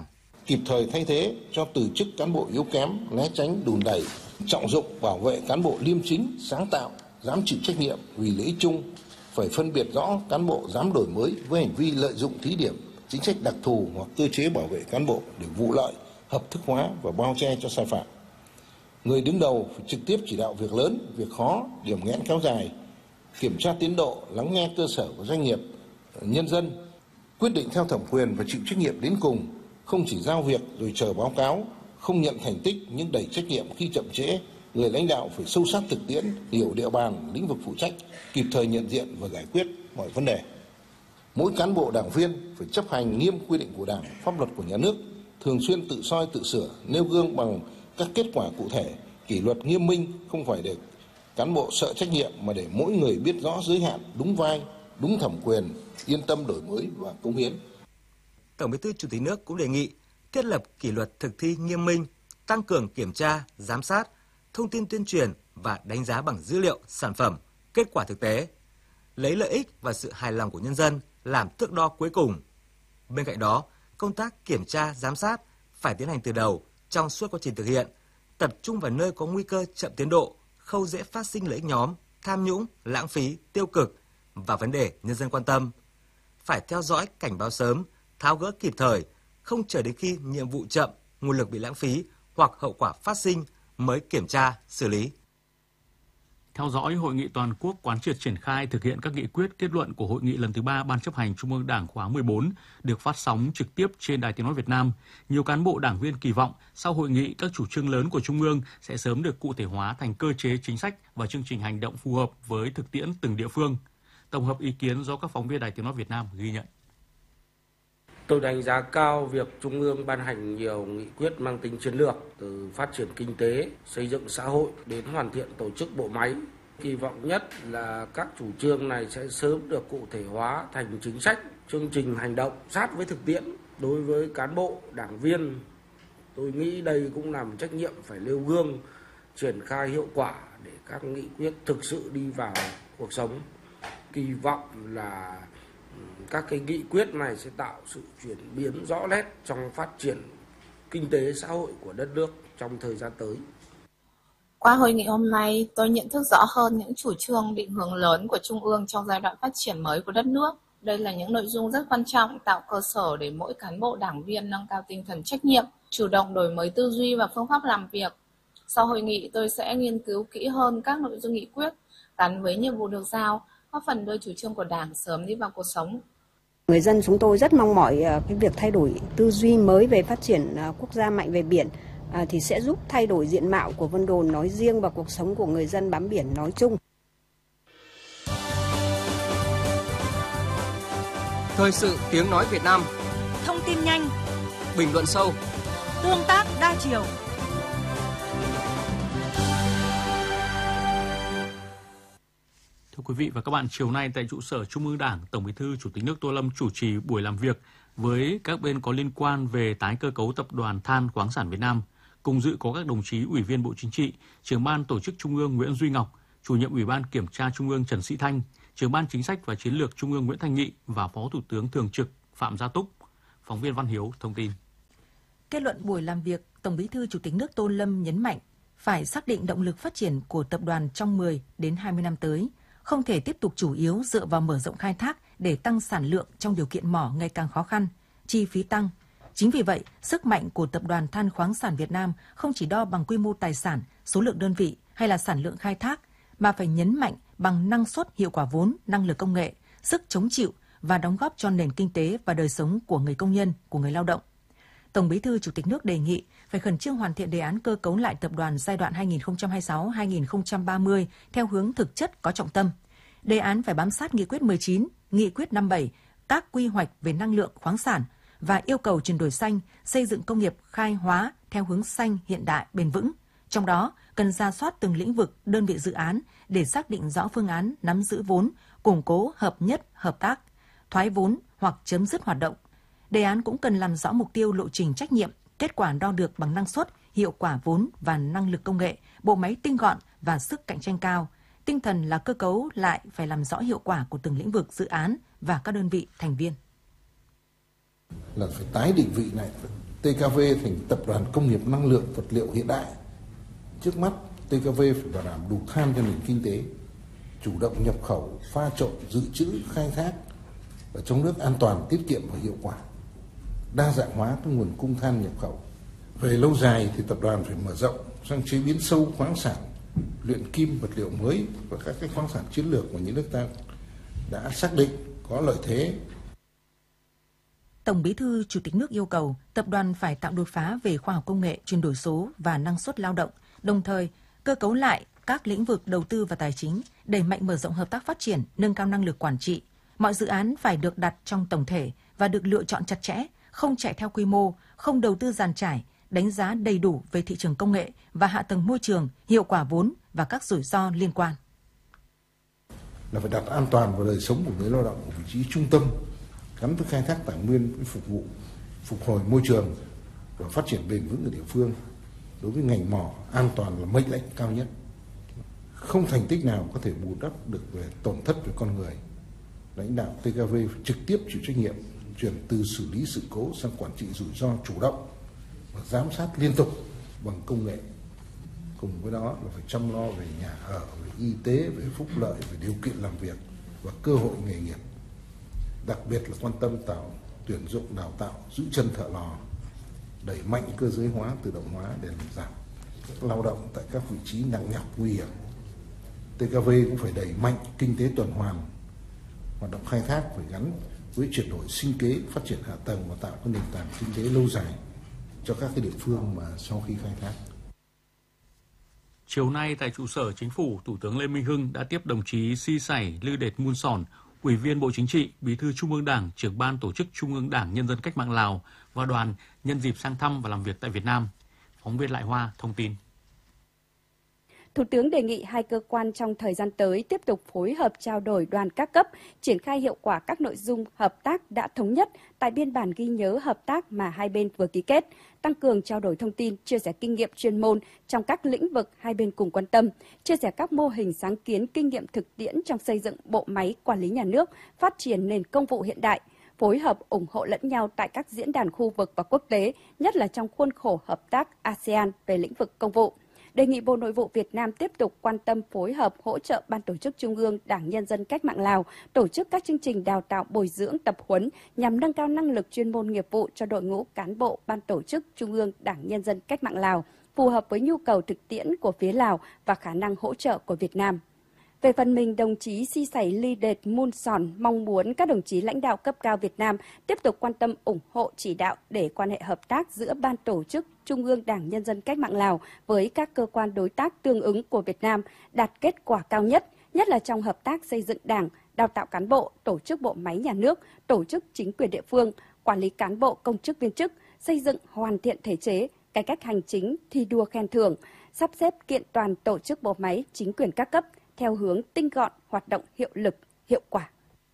kịp thời thay thế cho từ chức cán bộ yếu kém, né tránh đùn đẩy, trọng dụng bảo vệ cán bộ liêm chính, sáng tạo, dám chịu trách nhiệm vì lợi ích chung, phải phân biệt rõ cán bộ dám đổi mới với hành vi lợi dụng thí điểm chính sách đặc thù hoặc cơ chế bảo vệ cán bộ để vụ lợi, hợp thức hóa và bao che cho sai phạm. Người đứng đầu phải trực tiếp chỉ đạo việc lớn, việc khó, điểm nghẽn kéo dài, kiểm tra tiến độ, lắng nghe cơ sở của doanh nghiệp, nhân dân, quyết định theo thẩm quyền và chịu trách nhiệm đến cùng, không chỉ giao việc rồi chờ báo cáo, không nhận thành tích nhưng đẩy trách nhiệm khi chậm trễ. Người lãnh đạo phải sâu sát thực tiễn, hiểu địa bàn, lĩnh vực phụ trách, kịp thời nhận diện và giải quyết mọi vấn đề. Mỗi cán bộ đảng viên phải chấp hành nghiêm quy định của Đảng, pháp luật của nhà nước, thường xuyên tự soi tự sửa, nêu gương bằng các kết quả cụ thể, kỷ luật nghiêm minh, không phải để cán bộ sợ trách nhiệm mà để mỗi người biết rõ giới hạn, đúng vai, đúng thẩm quyền, yên tâm đổi mới và cống hiến. Tổng Bí thư Chủ tịch nước cũng đề nghị thiết lập kỷ luật thực thi nghiêm minh, tăng cường kiểm tra, giám sát, thông tin tuyên truyền và đánh giá bằng dữ liệu, sản phẩm, kết quả thực tế, lấy lợi ích và sự hài lòng của nhân dân làm thước đo cuối cùng. Bên cạnh đó, công tác kiểm tra, giám sát phải tiến hành từ đầu trong suốt quá trình thực hiện, tập trung vào nơi có nguy cơ chậm tiến độ, khâu dễ phát sinh lợi ích nhóm, tham nhũng, lãng phí, tiêu cực và vấn đề nhân dân quan tâm. Phải theo dõi, cảnh báo sớm, tháo gỡ kịp thời, không chờ đến khi nhiệm vụ chậm, nguồn lực bị lãng phí hoặc hậu quả phát sinh mới kiểm tra, xử lý. Theo dõi hội nghị toàn quốc quán triệt triển khai thực hiện các nghị quyết kết luận của hội nghị lần thứ ba Ban chấp hành Trung ương Đảng khóa mười bốn được phát sóng trực tiếp trên Đài Tiếng nói Việt Nam, nhiều cán bộ đảng viên kỳ vọng sau hội nghị các chủ trương lớn của Trung ương sẽ sớm được cụ thể hóa thành cơ chế chính sách và chương trình hành động phù hợp với thực tiễn từng địa phương. Tổng hợp ý kiến do các phóng viên Đài Tiếng nói Việt Nam ghi nhận. Tôi đánh giá cao việc Trung ương ban hành nhiều nghị quyết mang tính chiến lược từ phát triển kinh tế, xây dựng xã hội đến hoàn thiện tổ chức bộ máy. Kỳ vọng nhất là các chủ trương này sẽ sớm được cụ thể hóa thành chính sách, chương trình hành động sát với thực tiễn. Đối với cán bộ, đảng viên, tôi nghĩ đây cũng là một trách nhiệm phải nêu gương, triển khai hiệu quả để các nghị quyết thực sự đi vào cuộc sống. Kỳ vọng là các cái nghị quyết này sẽ tạo sự chuyển biến rõ nét trong phát triển kinh tế xã hội của đất nước trong thời gian tới. Qua hội nghị hôm nay, tôi nhận thức rõ hơn những chủ trương định hướng lớn của Trung ương trong giai đoạn phát triển mới của đất nước. Đây là những nội dung rất quan trọng tạo cơ sở để mỗi cán bộ đảng viên nâng cao tinh thần trách nhiệm, chủ động đổi mới tư duy và phương pháp làm việc. Sau hội nghị, tôi sẽ nghiên cứu kỹ hơn các nội dung nghị quyết gắn với nhiệm vụ được giao, góp phần đưa chủ trương của Đảng sớm đi vào cuộc sống. Người dân chúng tôi rất mong mỏi cái việc thay đổi tư duy mới về phát triển quốc gia mạnh về biển thì sẽ giúp thay đổi diện mạo của Vân Đồn nói riêng và cuộc sống của người dân bám biển nói chung. Thời sự tiếng nói Việt Nam. Thông tin nhanh, bình luận sâu, tương tác đa chiều. Thưa quý vị và các bạn, chiều nay tại trụ sở Trung ương Đảng, Tổng Bí thư Chủ tịch nước Tô Lâm chủ trì buổi làm việc với các bên có liên quan về tái cơ cấu Tập đoàn Than khoáng sản Việt Nam. Cùng dự có các đồng chí Ủy viên Bộ Chính trị, Trưởng ban Tổ chức Trung ương Nguyễn Duy Ngọc, Chủ nhiệm Ủy ban Kiểm tra Trung ương Trần Sĩ Thanh, Trưởng ban Chính sách và Chiến lược Trung ương Nguyễn Thanh Nghị và Phó Thủ tướng Thường trực Phạm Gia Túc. Phóng viên Văn Hiếu thông tin. Kết luận buổi làm việc, Tổng Bí thư Chủ tịch nước Tô Lâm nhấn mạnh phải xác định động lực phát triển của tập đoàn trong mười đến hai mươi năm tới, không thể tiếp tục chủ yếu dựa vào mở rộng khai thác để tăng sản lượng trong điều kiện mỏ ngày càng khó khăn, chi phí tăng. Chính vì vậy, sức mạnh của Tập đoàn Than khoáng sản Việt Nam không chỉ đo bằng quy mô tài sản, số lượng đơn vị hay là sản lượng khai thác, mà phải nhấn mạnh bằng năng suất, hiệu quả vốn, năng lực công nghệ, sức chống chịu và đóng góp cho nền kinh tế và đời sống của người công nhân, của người lao động. Tổng Bí thư Chủ tịch nước đề nghị phải khẩn trương hoàn thiện đề án cơ cấu lại tập đoàn giai đoạn hai nghìn không trăm hai mươi sáu đến hai nghìn không trăm ba mươi theo hướng thực chất có trọng tâm. Đề án phải bám sát Nghị quyết mười chín, Nghị quyết năm mươi bảy, các quy hoạch về năng lượng khoáng sản và yêu cầu chuyển đổi xanh, xây dựng công nghiệp khai hóa theo hướng xanh, hiện đại, bền vững. Trong đó, cần rà soát từng lĩnh vực, đơn vị dự án để xác định rõ phương án nắm giữ vốn, củng cố hợp nhất, hợp tác, thoái vốn hoặc chấm dứt hoạt động. Đề án cũng cần làm rõ mục tiêu, lộ trình, trách nhiệm, kết quả đo được bằng năng suất, hiệu quả vốn và năng lực công nghệ, bộ máy tinh gọn và sức cạnh tranh cao. Tinh thần là cơ cấu lại phải làm rõ hiệu quả của từng lĩnh vực dự án và các đơn vị thành viên. Là phải tái định vị này, tê ca vê thành tập đoàn công nghiệp năng lượng vật liệu hiện đại. Trước mắt, tê ca vê phải bảo đảm đủ than cho nền kinh tế, chủ động nhập khẩu, pha trộn, dự trữ, khai thác ở trong nước an toàn, tiết kiệm và hiệu quả, đa dạng hóa các nguồn cung than nhập khẩu. Về lâu dài thì tập đoàn phải mở rộng sang chế biến sâu khoáng sản, luyện kim, vật liệu mới và các cái khoáng sản chiến lược mà những nước ta đã xác định có lợi thế. Tổng Bí thư Chủ tịch nước yêu cầu tập đoàn phải tạo đột phá về khoa học công nghệ, chuyển đổi số và năng suất lao động, đồng thời cơ cấu lại các lĩnh vực đầu tư và tài chính, đẩy mạnh mở rộng hợp tác phát triển, nâng cao năng lực quản trị. Mọi dự án phải được đặt trong tổng thể và được lựa chọn chặt chẽ, không chạy theo quy mô, không đầu tư dàn trải, đánh giá đầy đủ về thị trường công nghệ và hạ tầng môi trường, hiệu quả vốn và các rủi ro liên quan. Là phải đặt an toàn và đời sống của người lao động ở vị trí trung tâm, gắn với khai thác tài nguyên với phục vụ phục hồi môi trường và phát triển bền vững ở địa phương. Đối với ngành mỏ, an toàn là mệnh lệnh cao nhất. Không thành tích nào có thể bù đắp được về tổn thất về con người. Lãnh đạo tê ca vê phải trực tiếp chịu trách nhiệm, chuyển từ xử lý sự cố sang quản trị rủi ro chủ động và giám sát liên tục bằng công nghệ. Cùng với đó là phải chăm lo về nhà ở, về y tế, về phúc lợi, về điều kiện làm việc và cơ hội nghề nghiệp. Đặc biệt là quan tâm tạo tuyển dụng, đào tạo, giữ chân thợ lò, đẩy mạnh cơ giới hóa, tự động hóa để làm giảm các lao động tại các vị trí nặng nhọc nguy hiểm. tê ca vê cũng phải đẩy mạnh kinh tế tuần hoàn, hoạt động khai thác phải gắn với chuyển đổi sinh kế, phát triển hạ tầng và tạo các nền tảng kinh tế lâu dài cho các cái địa phương mà sau khi khai thác. Chiều nay tại trụ sở Chính phủ, Thủ tướng Lê Minh Hưng đã tiếp đồng chí Si Sảy Lư Đệt Mun Sòn, Ủy viên Bộ Chính trị, Bí thư Trung ương Đảng, Trưởng ban Tổ chức Trung ương Đảng Nhân dân Cách mạng Lào và đoàn nhân dịp sang thăm và làm việc tại Việt Nam. Phóng viên Lại Hoa thông tin. Thủ tướng đề nghị hai cơ quan trong thời gian tới tiếp tục phối hợp trao đổi đoàn các cấp, triển khai hiệu quả các nội dung hợp tác đã thống nhất tại biên bản ghi nhớ hợp tác mà hai bên vừa ký kết, tăng cường trao đổi thông tin, chia sẻ kinh nghiệm chuyên môn trong các lĩnh vực hai bên cùng quan tâm, chia sẻ các mô hình sáng kiến, kinh nghiệm thực tiễn trong xây dựng bộ máy quản lý nhà nước, phát triển nền công vụ hiện đại, phối hợp ủng hộ lẫn nhau tại các diễn đàn khu vực và quốc tế, nhất là trong khuôn khổ hợp tác a sê an về lĩnh vực công vụ. Đề nghị Bộ Nội vụ Việt Nam tiếp tục quan tâm phối hợp hỗ trợ Ban Tổ chức Trung ương Đảng Nhân dân Cách mạng Lào tổ chức các chương trình đào tạo bồi dưỡng tập huấn nhằm nâng cao năng lực chuyên môn nghiệp vụ cho đội ngũ cán bộ Ban Tổ chức Trung ương Đảng Nhân dân Cách mạng Lào, phù hợp với nhu cầu thực tiễn của phía Lào và khả năng hỗ trợ của Việt Nam. Về phần mình, đồng chí Si Sảy Ly Đệt Mun Sòn mong muốn các đồng chí lãnh đạo cấp cao Việt Nam tiếp tục quan tâm ủng hộ chỉ đạo để quan hệ hợp tác giữa Ban Tổ chức Trung ương Đảng Nhân dân Cách mạng Lào với các cơ quan đối tác tương ứng của Việt Nam đạt kết quả cao nhất, nhất là trong hợp tác xây dựng Đảng, đào tạo cán bộ, tổ chức bộ máy nhà nước, tổ chức chính quyền địa phương, quản lý cán bộ công chức viên chức, xây dựng hoàn thiện thể chế, cải cách hành chính, thi đua khen thưởng, sắp xếp kiện toàn tổ chức bộ máy chính quyền các cấp theo hướng tinh gọn, hoạt động hiệu lực, hiệu quả.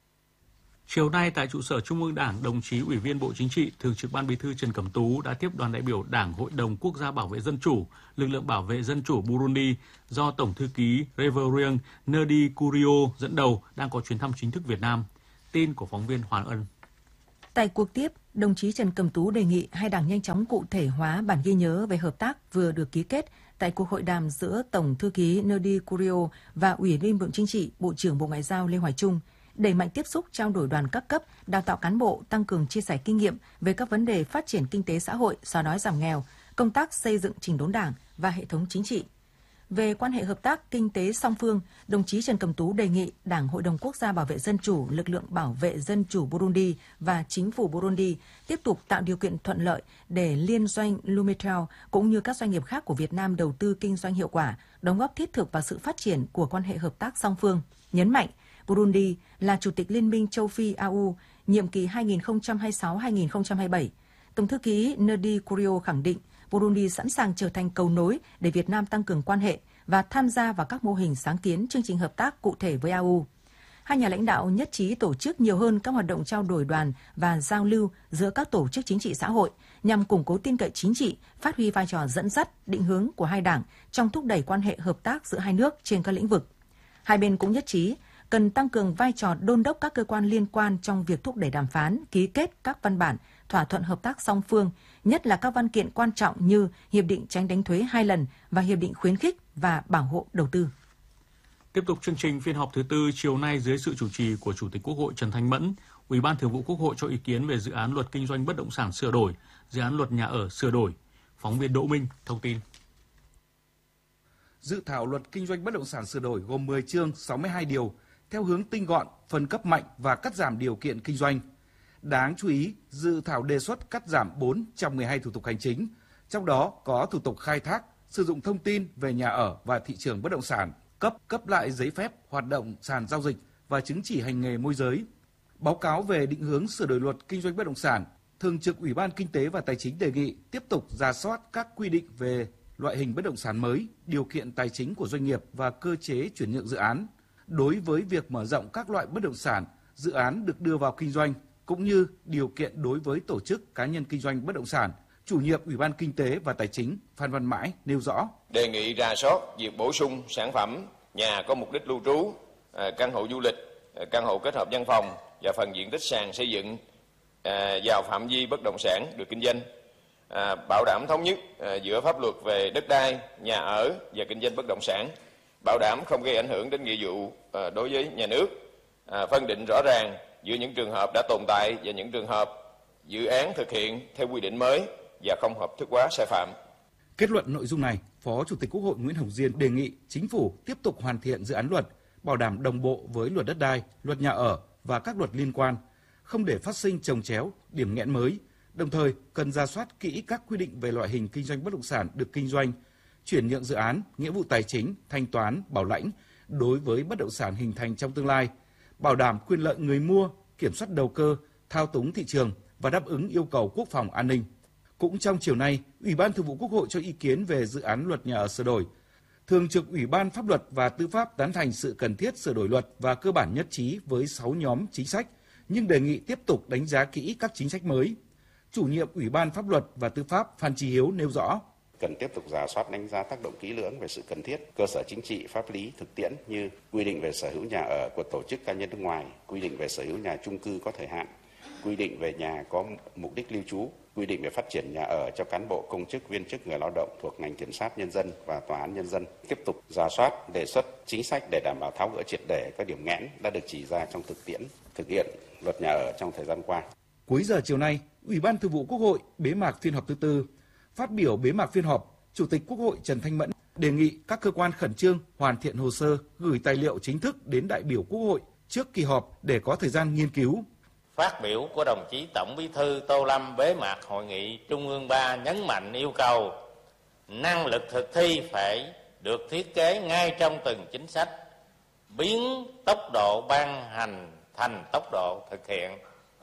Chiều nay tại trụ sở Trung ương Đảng, đồng chí Ủy viên Bộ Chính trị, Thường trực Ban Bí thư Trần Cẩm Tú đã tiếp đoàn đại biểu Đảng Hội đồng Quốc gia Bảo vệ Dân chủ, Lực lượng Bảo vệ Dân chủ Burundi do Tổng thư ký Reverien Nerdy Curio dẫn đầu đang có chuyến thăm chính thức Việt Nam. Tin của phóng viên Hoàn Ân. Tại cuộc tiếp, đồng chí Trần Cẩm Tú đề nghị hai đảng nhanh chóng cụ thể hóa bản ghi nhớ về hợp tác vừa được ký kết tại cuộc hội đàm giữa Tổng thư ký Nerdy Curio và Ủy viên Bộ Chính trị, Bộ trưởng Bộ Ngoại giao Lê Hoài Trung, đẩy mạnh tiếp xúc trao đổi đoàn các cấp, đào tạo cán bộ, tăng cường chia sẻ kinh nghiệm về các vấn đề phát triển kinh tế xã hội, xóa đói giảm nghèo, công tác xây dựng chỉnh đốn Đảng và hệ thống chính trị. Về quan hệ hợp tác kinh tế song phương, đồng chí Trần Cẩm Tú đề nghị Đảng Hội đồng Quốc gia Bảo vệ Dân chủ, Lực lượng Bảo vệ Dân chủ Burundi và Chính phủ Burundi tiếp tục tạo điều kiện thuận lợi để liên doanh Lumitel cũng như các doanh nghiệp khác của Việt Nam đầu tư kinh doanh hiệu quả, đóng góp thiết thực vào sự phát triển của quan hệ hợp tác song phương. Nhấn mạnh, Burundi là Chủ tịch Liên minh châu Phi A U nhiệm kỳ hai nghìn không trăm hai mươi sáu đến hai nghìn không trăm hai mươi bảy. Tổng thư ký Nerdy Curio khẳng định Burundi sẵn sàng trở thành cầu nối để Việt Nam tăng cường quan hệ và tham gia vào các mô hình sáng kiến chương trình hợp tác cụ thể với A U. Hai nhà lãnh đạo nhất trí tổ chức nhiều hơn các hoạt động trao đổi đoàn và giao lưu giữa các tổ chức chính trị xã hội nhằm củng cố tin cậy chính trị, phát huy vai trò dẫn dắt, định hướng của hai đảng trong thúc đẩy quan hệ hợp tác giữa hai nước trên các lĩnh vực. Hai bên cũng nhất trí cần tăng cường vai trò đôn đốc các cơ quan liên quan trong việc thúc đẩy đàm phán, ký kết các văn bản, thỏa thuận hợp tác song phương nhất là các văn kiện quan trọng như Hiệp định tránh đánh thuế hai lần và Hiệp định khuyến khích và bảo hộ đầu tư. Tiếp tục chương trình phiên họp thứ tư chiều nay dưới sự chủ trì của Chủ tịch Quốc hội Trần Thanh Mẫn, Ủy ban Thường vụ Quốc hội cho ý kiến về dự án luật kinh doanh bất động sản sửa đổi, dự án luật nhà ở sửa đổi. Phóng viên Đỗ Minh thông tin. Dự thảo luật kinh doanh bất động sản sửa đổi gồm mười chương, sáu mươi hai điều, theo hướng tinh gọn, phân cấp mạnh và cắt giảm điều kiện kinh doanh. Đáng chú ý, dự thảo đề xuất cắt giảm bốn trong mười hai thủ tục hành chính, trong đó có thủ tục khai thác, sử dụng thông tin về nhà ở và thị trường bất động sản, cấp cấp lại giấy phép hoạt động sàn giao dịch và chứng chỉ hành nghề môi giới. Báo cáo về định hướng sửa đổi luật kinh doanh bất động sản, Thường trực Ủy ban Kinh tế và Tài chính đề nghị tiếp tục rà soát các quy định về loại hình bất động sản mới, điều kiện tài chính của doanh nghiệp và cơ chế chuyển nhượng dự án. Đối với việc mở rộng các loại bất động sản, dự án được đưa vào kinh doanh, cũng như điều kiện đối với tổ chức cá nhân kinh doanh bất động sản, Chủ nhiệm Ủy ban Kinh tế và Tài chính Phan Văn Mãi nêu rõ. Đề nghị rà soát việc bổ sung sản phẩm nhà có mục đích lưu trú, căn hộ du lịch, căn hộ kết hợp văn phòng và phần diện tích sàn xây dựng vào phạm vi bất động sản được kinh doanh, bảo đảm thống nhất giữa pháp luật về đất đai, nhà ở và kinh doanh bất động sản, bảo đảm không gây ảnh hưởng đến nghĩa vụ đối với nhà nước, phân định rõ ràng giữa những trường hợp đã tồn tại và những trường hợp dự án thực hiện theo quy định mới và không hợp thức hóa sai phạm. Kết luận nội dung này, Phó Chủ tịch Quốc hội Nguyễn Hồng Diên đề nghị Chính phủ tiếp tục hoàn thiện dự án luật, bảo đảm đồng bộ với luật đất đai, luật nhà ở và các luật liên quan, không để phát sinh chồng chéo, điểm nghẽn mới. Đồng thời, cần rà soát kỹ các quy định về loại hình kinh doanh bất động sản được kinh doanh, chuyển nhượng dự án, nghĩa vụ tài chính, thanh toán, bảo lãnh đối với bất động sản hình thành trong tương lai, bảo đảm quyền lợi người mua, kiểm soát đầu cơ, thao túng thị trường và đáp ứng yêu cầu quốc phòng an ninh. Cũng trong chiều nay, Ủy ban Thường vụ Quốc hội cho ý kiến về dự án luật nhà ở sửa đổi. Thường trực Ủy ban Pháp luật và Tư pháp tán thành sự cần thiết sửa đổi luật và cơ bản nhất trí với sáu nhóm chính sách, nhưng đề nghị tiếp tục đánh giá kỹ các chính sách mới. Chủ nhiệm Ủy ban Pháp luật và Tư pháp Phan Chí Hiếu nêu rõ. Cần tiếp tục rà soát đánh giá tác động kỹ lưỡng về sự cần thiết, cơ sở chính trị, pháp lý, thực tiễn như quy định về sở hữu nhà ở của tổ chức cá nhân nước ngoài, quy định về sở hữu nhà chung cư có thời hạn, quy định về nhà có mục đích lưu trú, quy định về phát triển nhà ở cho cán bộ, công chức, viên chức, người lao động thuộc ngành kiểm sát nhân dân và tòa án nhân dân. Tiếp tục rà soát, đề xuất chính sách để đảm bảo tháo gỡ triệt để các điểm nghẽn đã được chỉ ra trong thực tiễn thực hiện luật nhà ở trong thời gian qua. Cuối giờ chiều nay, Ủy ban Thường vụ Quốc hội bế mạc phiên họp thứ tư. Phát biểu bế mạc phiên họp, Chủ tịch Quốc hội Trần Thanh Mẫn đề nghị các cơ quan khẩn trương hoàn thiện hồ sơ, gửi tài liệu chính thức đến đại biểu Quốc hội trước kỳ họp để có thời gian nghiên cứu. Phát biểu của đồng chí Tổng Bí thư Tô Lâm bế mạc hội nghị Trung ương ba nhấn mạnh yêu cầu năng lực thực thi phải được thiết kế ngay trong từng chính sách, biến tốc độ ban hành thành tốc độ thực hiện,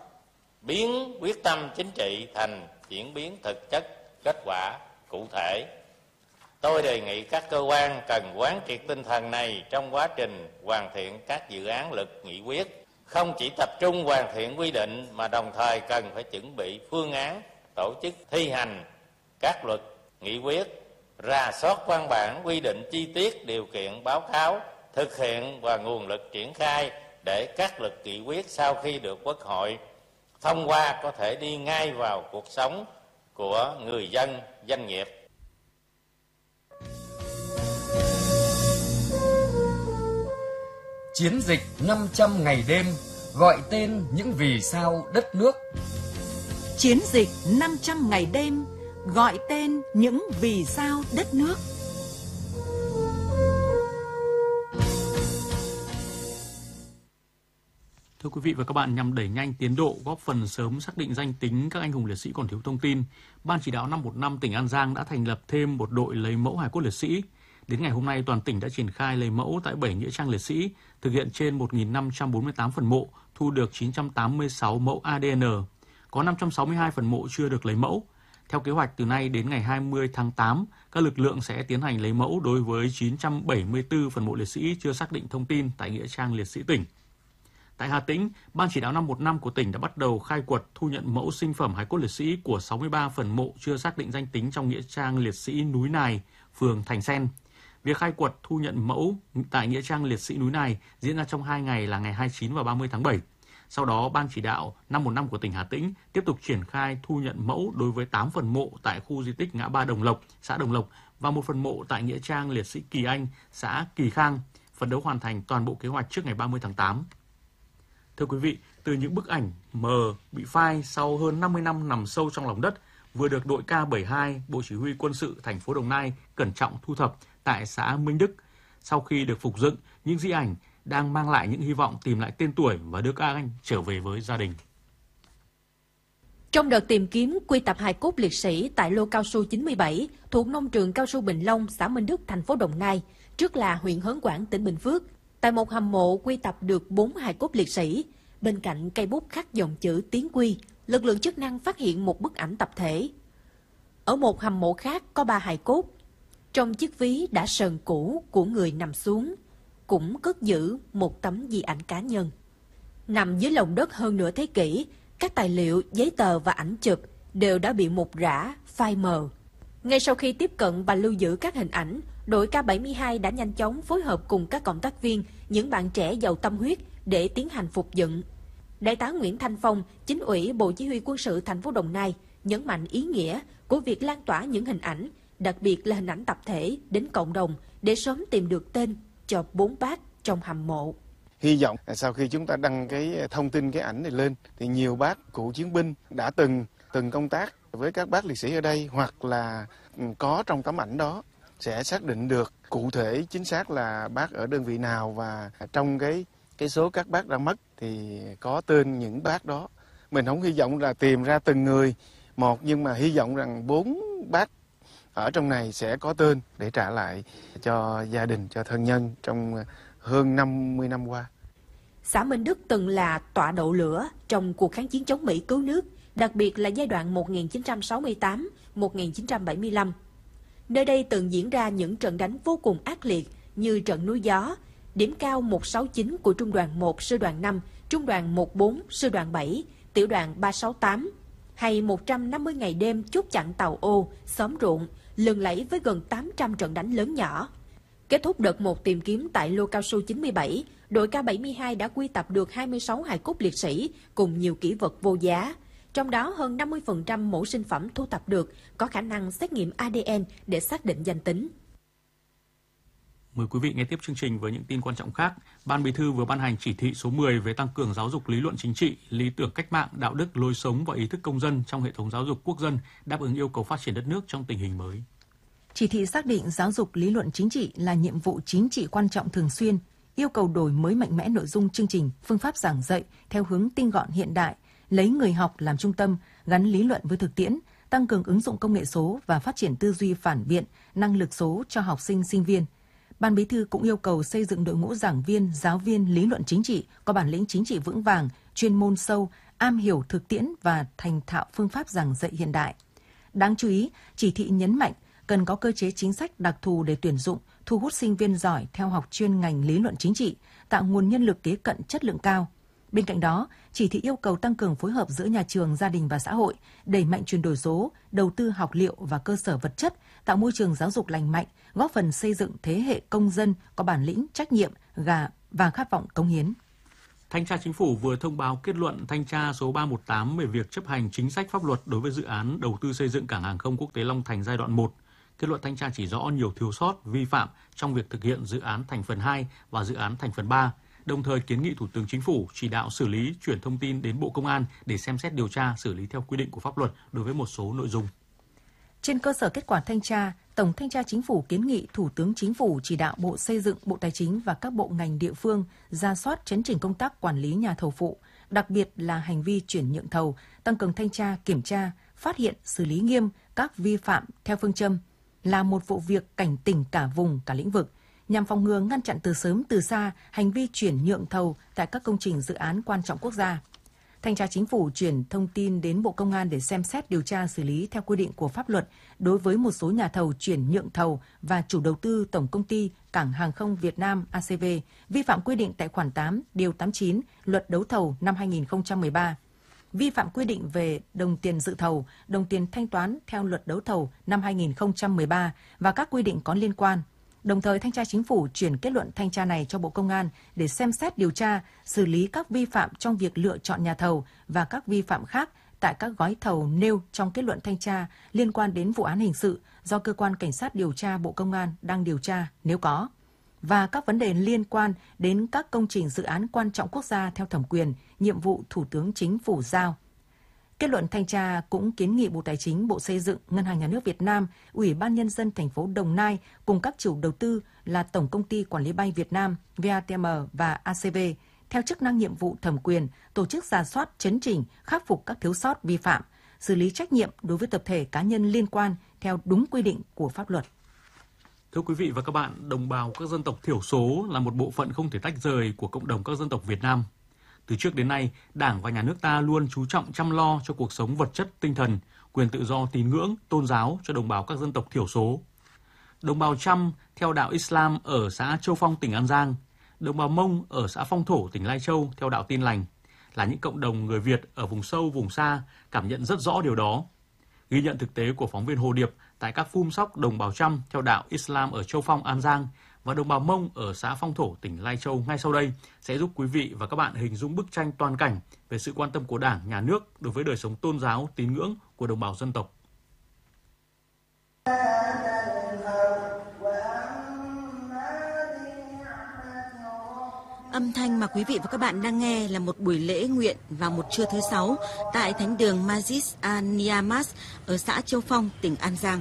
biến quyết tâm chính trị thành chuyển biến thực chất, kết quả cụ thể. Tôi đề nghị các cơ quan cần quán triệt tinh thần này trong quá trình hoàn thiện các dự án luật nghị quyết, không chỉ tập trung hoàn thiện quy định mà đồng thời cần phải chuẩn bị phương án tổ chức thi hành các luật nghị quyết, rà soát văn bản quy định chi tiết điều kiện báo cáo thực hiện và nguồn lực triển khai để các luật nghị quyết sau khi được Quốc hội thông qua có thể đi ngay vào cuộc sống của người dân, doanh nghiệp. Chiến dịch năm trăm ngày đêm gọi tên những vì sao đất nước. Chiến dịch năm trăm ngày đêm gọi tên những vì sao đất nước. Thưa quý vị và các bạn, nhằm đẩy nhanh tiến độ, góp phần sớm xác định danh tính các anh hùng liệt sĩ còn thiếu thông tin, Ban chỉ đạo năm một năm tỉnh An Giang đã thành lập thêm một đội lấy mẫu hài cốt liệt sĩ. Đến ngày hôm nay, toàn tỉnh đã triển khai lấy mẫu tại bảy nghĩa trang liệt sĩ, thực hiện trên một nghìn năm trăm bốn mươi tám phần mộ, thu được chín trăm tám mươi sáu mẫu a đê en. Có năm trăm sáu mươi hai phần mộ chưa được lấy mẫu. Theo kế hoạch, từ nay đến ngày hai mươi tháng tám, các lực lượng sẽ tiến hành lấy mẫu đối với chín trăm bảy mươi tư phần mộ liệt sĩ chưa xác định thông tin tại nghĩa trang liệt sĩ tỉnh. Tại Hà Tĩnh, Ban chỉ đạo năm một năm của tỉnh đã bắt đầu khai quật thu nhận mẫu sinh phẩm hài cốt liệt sĩ của sáu mươi ba phần mộ chưa xác định danh tính trong nghĩa trang liệt sĩ Núi Nài, phường Thành Sen. Việc khai quật thu nhận mẫu tại nghĩa trang liệt sĩ Núi Nài diễn ra trong hai ngày là ngày hai mươi chín và ba mươi tháng bảy. Sau đó, Ban chỉ đạo năm một năm của tỉnh Hà Tĩnh tiếp tục triển khai thu nhận mẫu đối với tám phần mộ tại khu di tích ngã ba Đồng Lộc, xã Đồng Lộc và một phần mộ tại nghĩa trang liệt sĩ Kỳ Anh, xã Kỳ Khang, phấn đấu hoàn thành toàn bộ kế hoạch trước ngày ba mươi tháng tám. Thưa quý vị, từ những bức ảnh mờ bị phai sau hơn năm mươi năm nằm sâu trong lòng đất vừa được đội K bảy mươi hai Bộ Chỉ huy Quân sự thành phố Đồng Nai cẩn trọng thu thập tại xã Minh Đức, sau khi được phục dựng, những di ảnh đang mang lại những hy vọng tìm lại tên tuổi và đưa các anh trở về với gia đình. Trong đợt tìm kiếm quy tập hài cốt liệt sĩ tại lô cao su chín mươi bảy thuộc nông trường cao su Bình Long, xã Minh Đức, thành phố Đồng Nai, trước là huyện Hớn Quản, tỉnh Bình Phước, tại một hầm mộ quy tập được bốn hài cốt liệt sĩ. Bên cạnh cây bút khắc dòng chữ Tiến Quy, lực lượng chức năng phát hiện một bức ảnh tập thể. Ở một hầm mộ khác có ba hài cốt. Trong chiếc ví đã sờn cũ của người nằm xuống, cũng cất giữ một tấm di ảnh cá nhân. Nằm dưới lòng đất hơn nửa thế kỷ, các tài liệu, giấy tờ và ảnh chụp đều đã bị mục rã, phai mờ. Ngay sau khi tiếp cận và lưu giữ các hình ảnh, đội K bảy mươi hai đã nhanh chóng phối hợp cùng các cộng tác viên, những bạn trẻ giàu tâm huyết để tiến hành phục dựng. Đại tá Nguyễn Thanh Phong, Chính ủy Bộ Chỉ huy Quân sự thành phố Đồng Nai nhấn mạnh ý nghĩa của việc lan tỏa những hình ảnh, đặc biệt là hình ảnh tập thể đến cộng đồng để sớm tìm được tên cho bốn bác trong hầm mộ. Hy vọng sau khi chúng ta đăng cái thông tin cái ảnh này lên thì nhiều bác cựu chiến binh đã từng từng công tác với các bác liệt sĩ ở đây hoặc là có trong tấm ảnh đó sẽ xác định được cụ thể chính xác là bác ở đơn vị nào, và trong cái cái số các bác đã mất thì có tên những bác đó. Mình không hy vọng là tìm ra từng người một, nhưng mà hy vọng rằng bốn bác ở trong này sẽ có tên để trả lại cho gia đình, cho thân nhân trong hơn năm mươi năm qua. Xã Minh Đức từng là tọa độ lửa trong cuộc kháng chiến chống Mỹ cứu nước, đặc biệt là giai đoạn một nghìn chín trăm sáu mươi tám đến một nghìn chín trăm bảy mươi lăm. Nơi đây từng diễn ra những trận đánh vô cùng ác liệt như trận núi Gió, điểm cao một sáu chín của Trung đoàn một Sư đoàn năm, Trung đoàn một bốn Sư đoàn bảy, Tiểu đoàn ba sáu tám, hay một trăm năm mươi ngày đêm chốt chặn Tàu Ô, xóm ruộng, lừng lẫy với gần tám trăm trận đánh lớn nhỏ. Kết thúc đợt một tìm kiếm tại lô cao su chín mươi bảy, đội K bảy mươi hai đã quy tập được hai mươi sáu hài cốt liệt sĩ cùng nhiều kỷ vật vô giá. Trong đó hơn năm mươi phần trăm mẫu sinh phẩm thu thập được có khả năng xét nghiệm A D N để xác định danh tính. Mời quý vị nghe tiếp chương trình với những tin quan trọng khác. Ban Bí thư vừa ban hành chỉ thị số mười về tăng cường giáo dục lý luận chính trị, lý tưởng cách mạng, đạo đức, lối sống và ý thức công dân trong hệ thống giáo dục quốc dân, đáp ứng yêu cầu phát triển đất nước trong tình hình mới. Chỉ thị xác định giáo dục lý luận chính trị là nhiệm vụ chính trị quan trọng thường xuyên, yêu cầu đổi mới mạnh mẽ nội dung chương trình, phương pháp giảng dạy theo hướng tinh gọn hiện đại, lấy người học làm trung tâm, gắn lý luận với thực tiễn, tăng cường ứng dụng công nghệ số và phát triển tư duy phản biện, năng lực số cho học sinh, sinh viên. Ban Bí thư cũng yêu cầu xây dựng đội ngũ giảng viên, giáo viên lý luận chính trị có bản lĩnh chính trị vững vàng, chuyên môn sâu, am hiểu thực tiễn và thành thạo phương pháp giảng dạy hiện đại. Đáng chú ý, chỉ thị nhấn mạnh cần có cơ chế chính sách đặc thù để tuyển dụng, thu hút sinh viên giỏi theo học chuyên ngành lý luận chính trị, tạo nguồn nhân lực kế cận chất lượng cao. Bên cạnh đó, chỉ thị yêu cầu tăng cường phối hợp giữa nhà trường, gia đình và xã hội, đẩy mạnh chuyển đổi số, đầu tư học liệu và cơ sở vật chất, tạo môi trường giáo dục lành mạnh, góp phần xây dựng thế hệ công dân có bản lĩnh, trách nhiệm và khát vọng cống hiến. Thanh tra Chính phủ vừa thông báo kết luận thanh tra số ba một tám về việc chấp hành chính sách pháp luật đối với dự án đầu tư xây dựng cảng hàng không quốc tế Long Thành giai đoạn một. Kết luận thanh tra chỉ rõ nhiều thiếu sót, vi phạm trong việc thực hiện dự án thành phần hai và dự án thành phần ba, đồng thời kiến nghị Thủ tướng Chính phủ chỉ đạo xử lý, chuyển thông tin đến Bộ Công an để xem xét điều tra, xử lý theo quy định của pháp luật đối với một số nội dung. Trên cơ sở kết quả thanh tra, Tổng Thanh tra Chính phủ kiến nghị Thủ tướng Chính phủ chỉ đạo Bộ Xây dựng, Bộ Tài chính và các bộ ngành địa phương rà soát chấn chỉnh công tác quản lý nhà thầu phụ, đặc biệt là hành vi chuyển nhượng thầu, tăng cường thanh tra, kiểm tra, phát hiện, xử lý nghiêm các vi phạm theo phương châm là một vụ việc cảnh tỉnh cả vùng, cả lĩnh vực, nhằm phòng ngừa ngăn chặn từ sớm từ xa hành vi chuyển nhượng thầu tại các công trình dự án quan trọng quốc gia. Thanh tra Chính phủ chuyển thông tin đến Bộ Công an để xem xét điều tra xử lý theo quy định của pháp luật đối với một số nhà thầu chuyển nhượng thầu và chủ đầu tư Tổng Công ty Cảng Hàng không Việt Nam A C V vi phạm quy định tại khoản tám, điều tám mươi chín Luật đấu thầu năm hai nghìn không trăm mười ba, vi phạm quy định về đồng tiền dự thầu, đồng tiền thanh toán theo Luật đấu thầu năm hai nghìn không trăm mười ba và các quy định có liên quan, Đồng thời, Thanh tra Chính phủ chuyển kết luận thanh tra này cho Bộ Công an để xem xét điều tra, xử lý các vi phạm trong việc lựa chọn nhà thầu và các vi phạm khác tại các gói thầu nêu trong kết luận thanh tra liên quan đến vụ án hình sự do Cơ quan Cảnh sát điều tra Bộ Công an đang điều tra nếu có, và các vấn đề liên quan đến các công trình dự án quan trọng quốc gia theo thẩm quyền, nhiệm vụ Thủ tướng Chính phủ giao. Kết luận thanh tra cũng kiến nghị Bộ Tài chính, Bộ Xây dựng, Ngân hàng Nhà nước Việt Nam, Ủy ban Nhân dân thành phố Đồng Nai cùng các chủ đầu tư là Tổng Công ty Quản lý Bay Việt Nam, vê a tê em và a xê vê, theo chức năng nhiệm vụ thẩm quyền, tổ chức rà soát, chấn chỉnh, khắc phục các thiếu sót vi phạm, xử lý trách nhiệm đối với tập thể cá nhân liên quan theo đúng quy định của pháp luật. Thưa quý vị và các bạn, đồng bào các dân tộc thiểu số là một bộ phận không thể tách rời của cộng đồng các dân tộc Việt Nam. Từ trước đến nay, Đảng và Nhà nước ta luôn chú trọng chăm lo cho cuộc sống vật chất, tinh thần, quyền tự do tín ngưỡng, tôn giáo cho đồng bào các dân tộc thiểu số. Đồng bào Chăm theo đạo Islam ở xã Châu Phong, tỉnh An Giang, đồng bào Mông ở xã Phong Thổ, tỉnh Lai Châu theo đạo Tin Lành là những cộng đồng người Việt ở vùng sâu, vùng xa cảm nhận rất rõ điều đó. Ghi nhận thực tế của phóng viên Hồ Điệp tại các phum sóc đồng bào Chăm theo đạo Islam ở Châu Phong, An Giang và đồng bào Mông ở xã Phong Thổ, tỉnh Lai Châu ngay sau đây sẽ giúp quý vị và các bạn hình dung bức tranh toàn cảnh về sự quan tâm của Đảng, Nhà nước đối với đời sống tôn giáo, tín ngưỡng của đồng bào dân tộc. Âm thanh mà quý vị và các bạn đang nghe là một buổi lễ nguyện vào một trưa thứ Sáu tại Thánh đường Masjid An-Niyamat ở xã Châu Phong, tỉnh An Giang.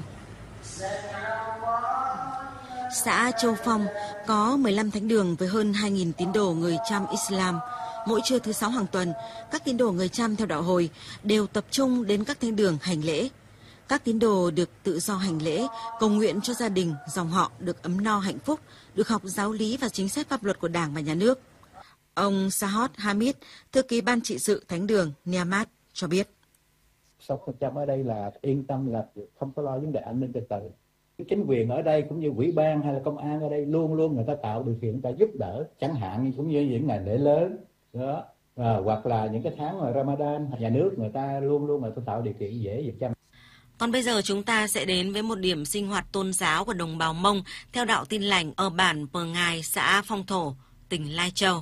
Xã Châu Phong có mười lăm thánh đường với hơn hai nghìn tín đồ người Chăm Islam. Mỗi trưa thứ Sáu hàng tuần, các tín đồ người Chăm theo đạo Hồi đều tập trung đến các thánh đường hành lễ. Các tín đồ được tự do hành lễ, cầu nguyện cho gia đình, dòng họ được ấm no hạnh phúc, được học giáo lý và chính sách pháp luật của Đảng và Nhà nước. Ông Sahot Hamid, thư ký ban trị sự thánh đường Niyamat cho biết. Sống phần trăm ở đây là yên tâm, là không có lo vấn đề an ninh trật tự. Chính quyền ở đây cũng như ủy ban hay là công an ở đây luôn luôn người ta tạo điều kiện, người ta giúp đỡ, chẳng hạn cũng như những ngày lễ lớn đó, à, hoặc là những cái tháng mà Ramadan, nhà nước người ta luôn luôn người ta tạo điều kiện dễ việc chăm. Còn bây giờ chúng ta sẽ đến với một điểm sinh hoạt tôn giáo của đồng bào Mông theo đạo Tin Lành ở bản Pờ Ngài, xã Phong Thổ, tỉnh Lai Châu.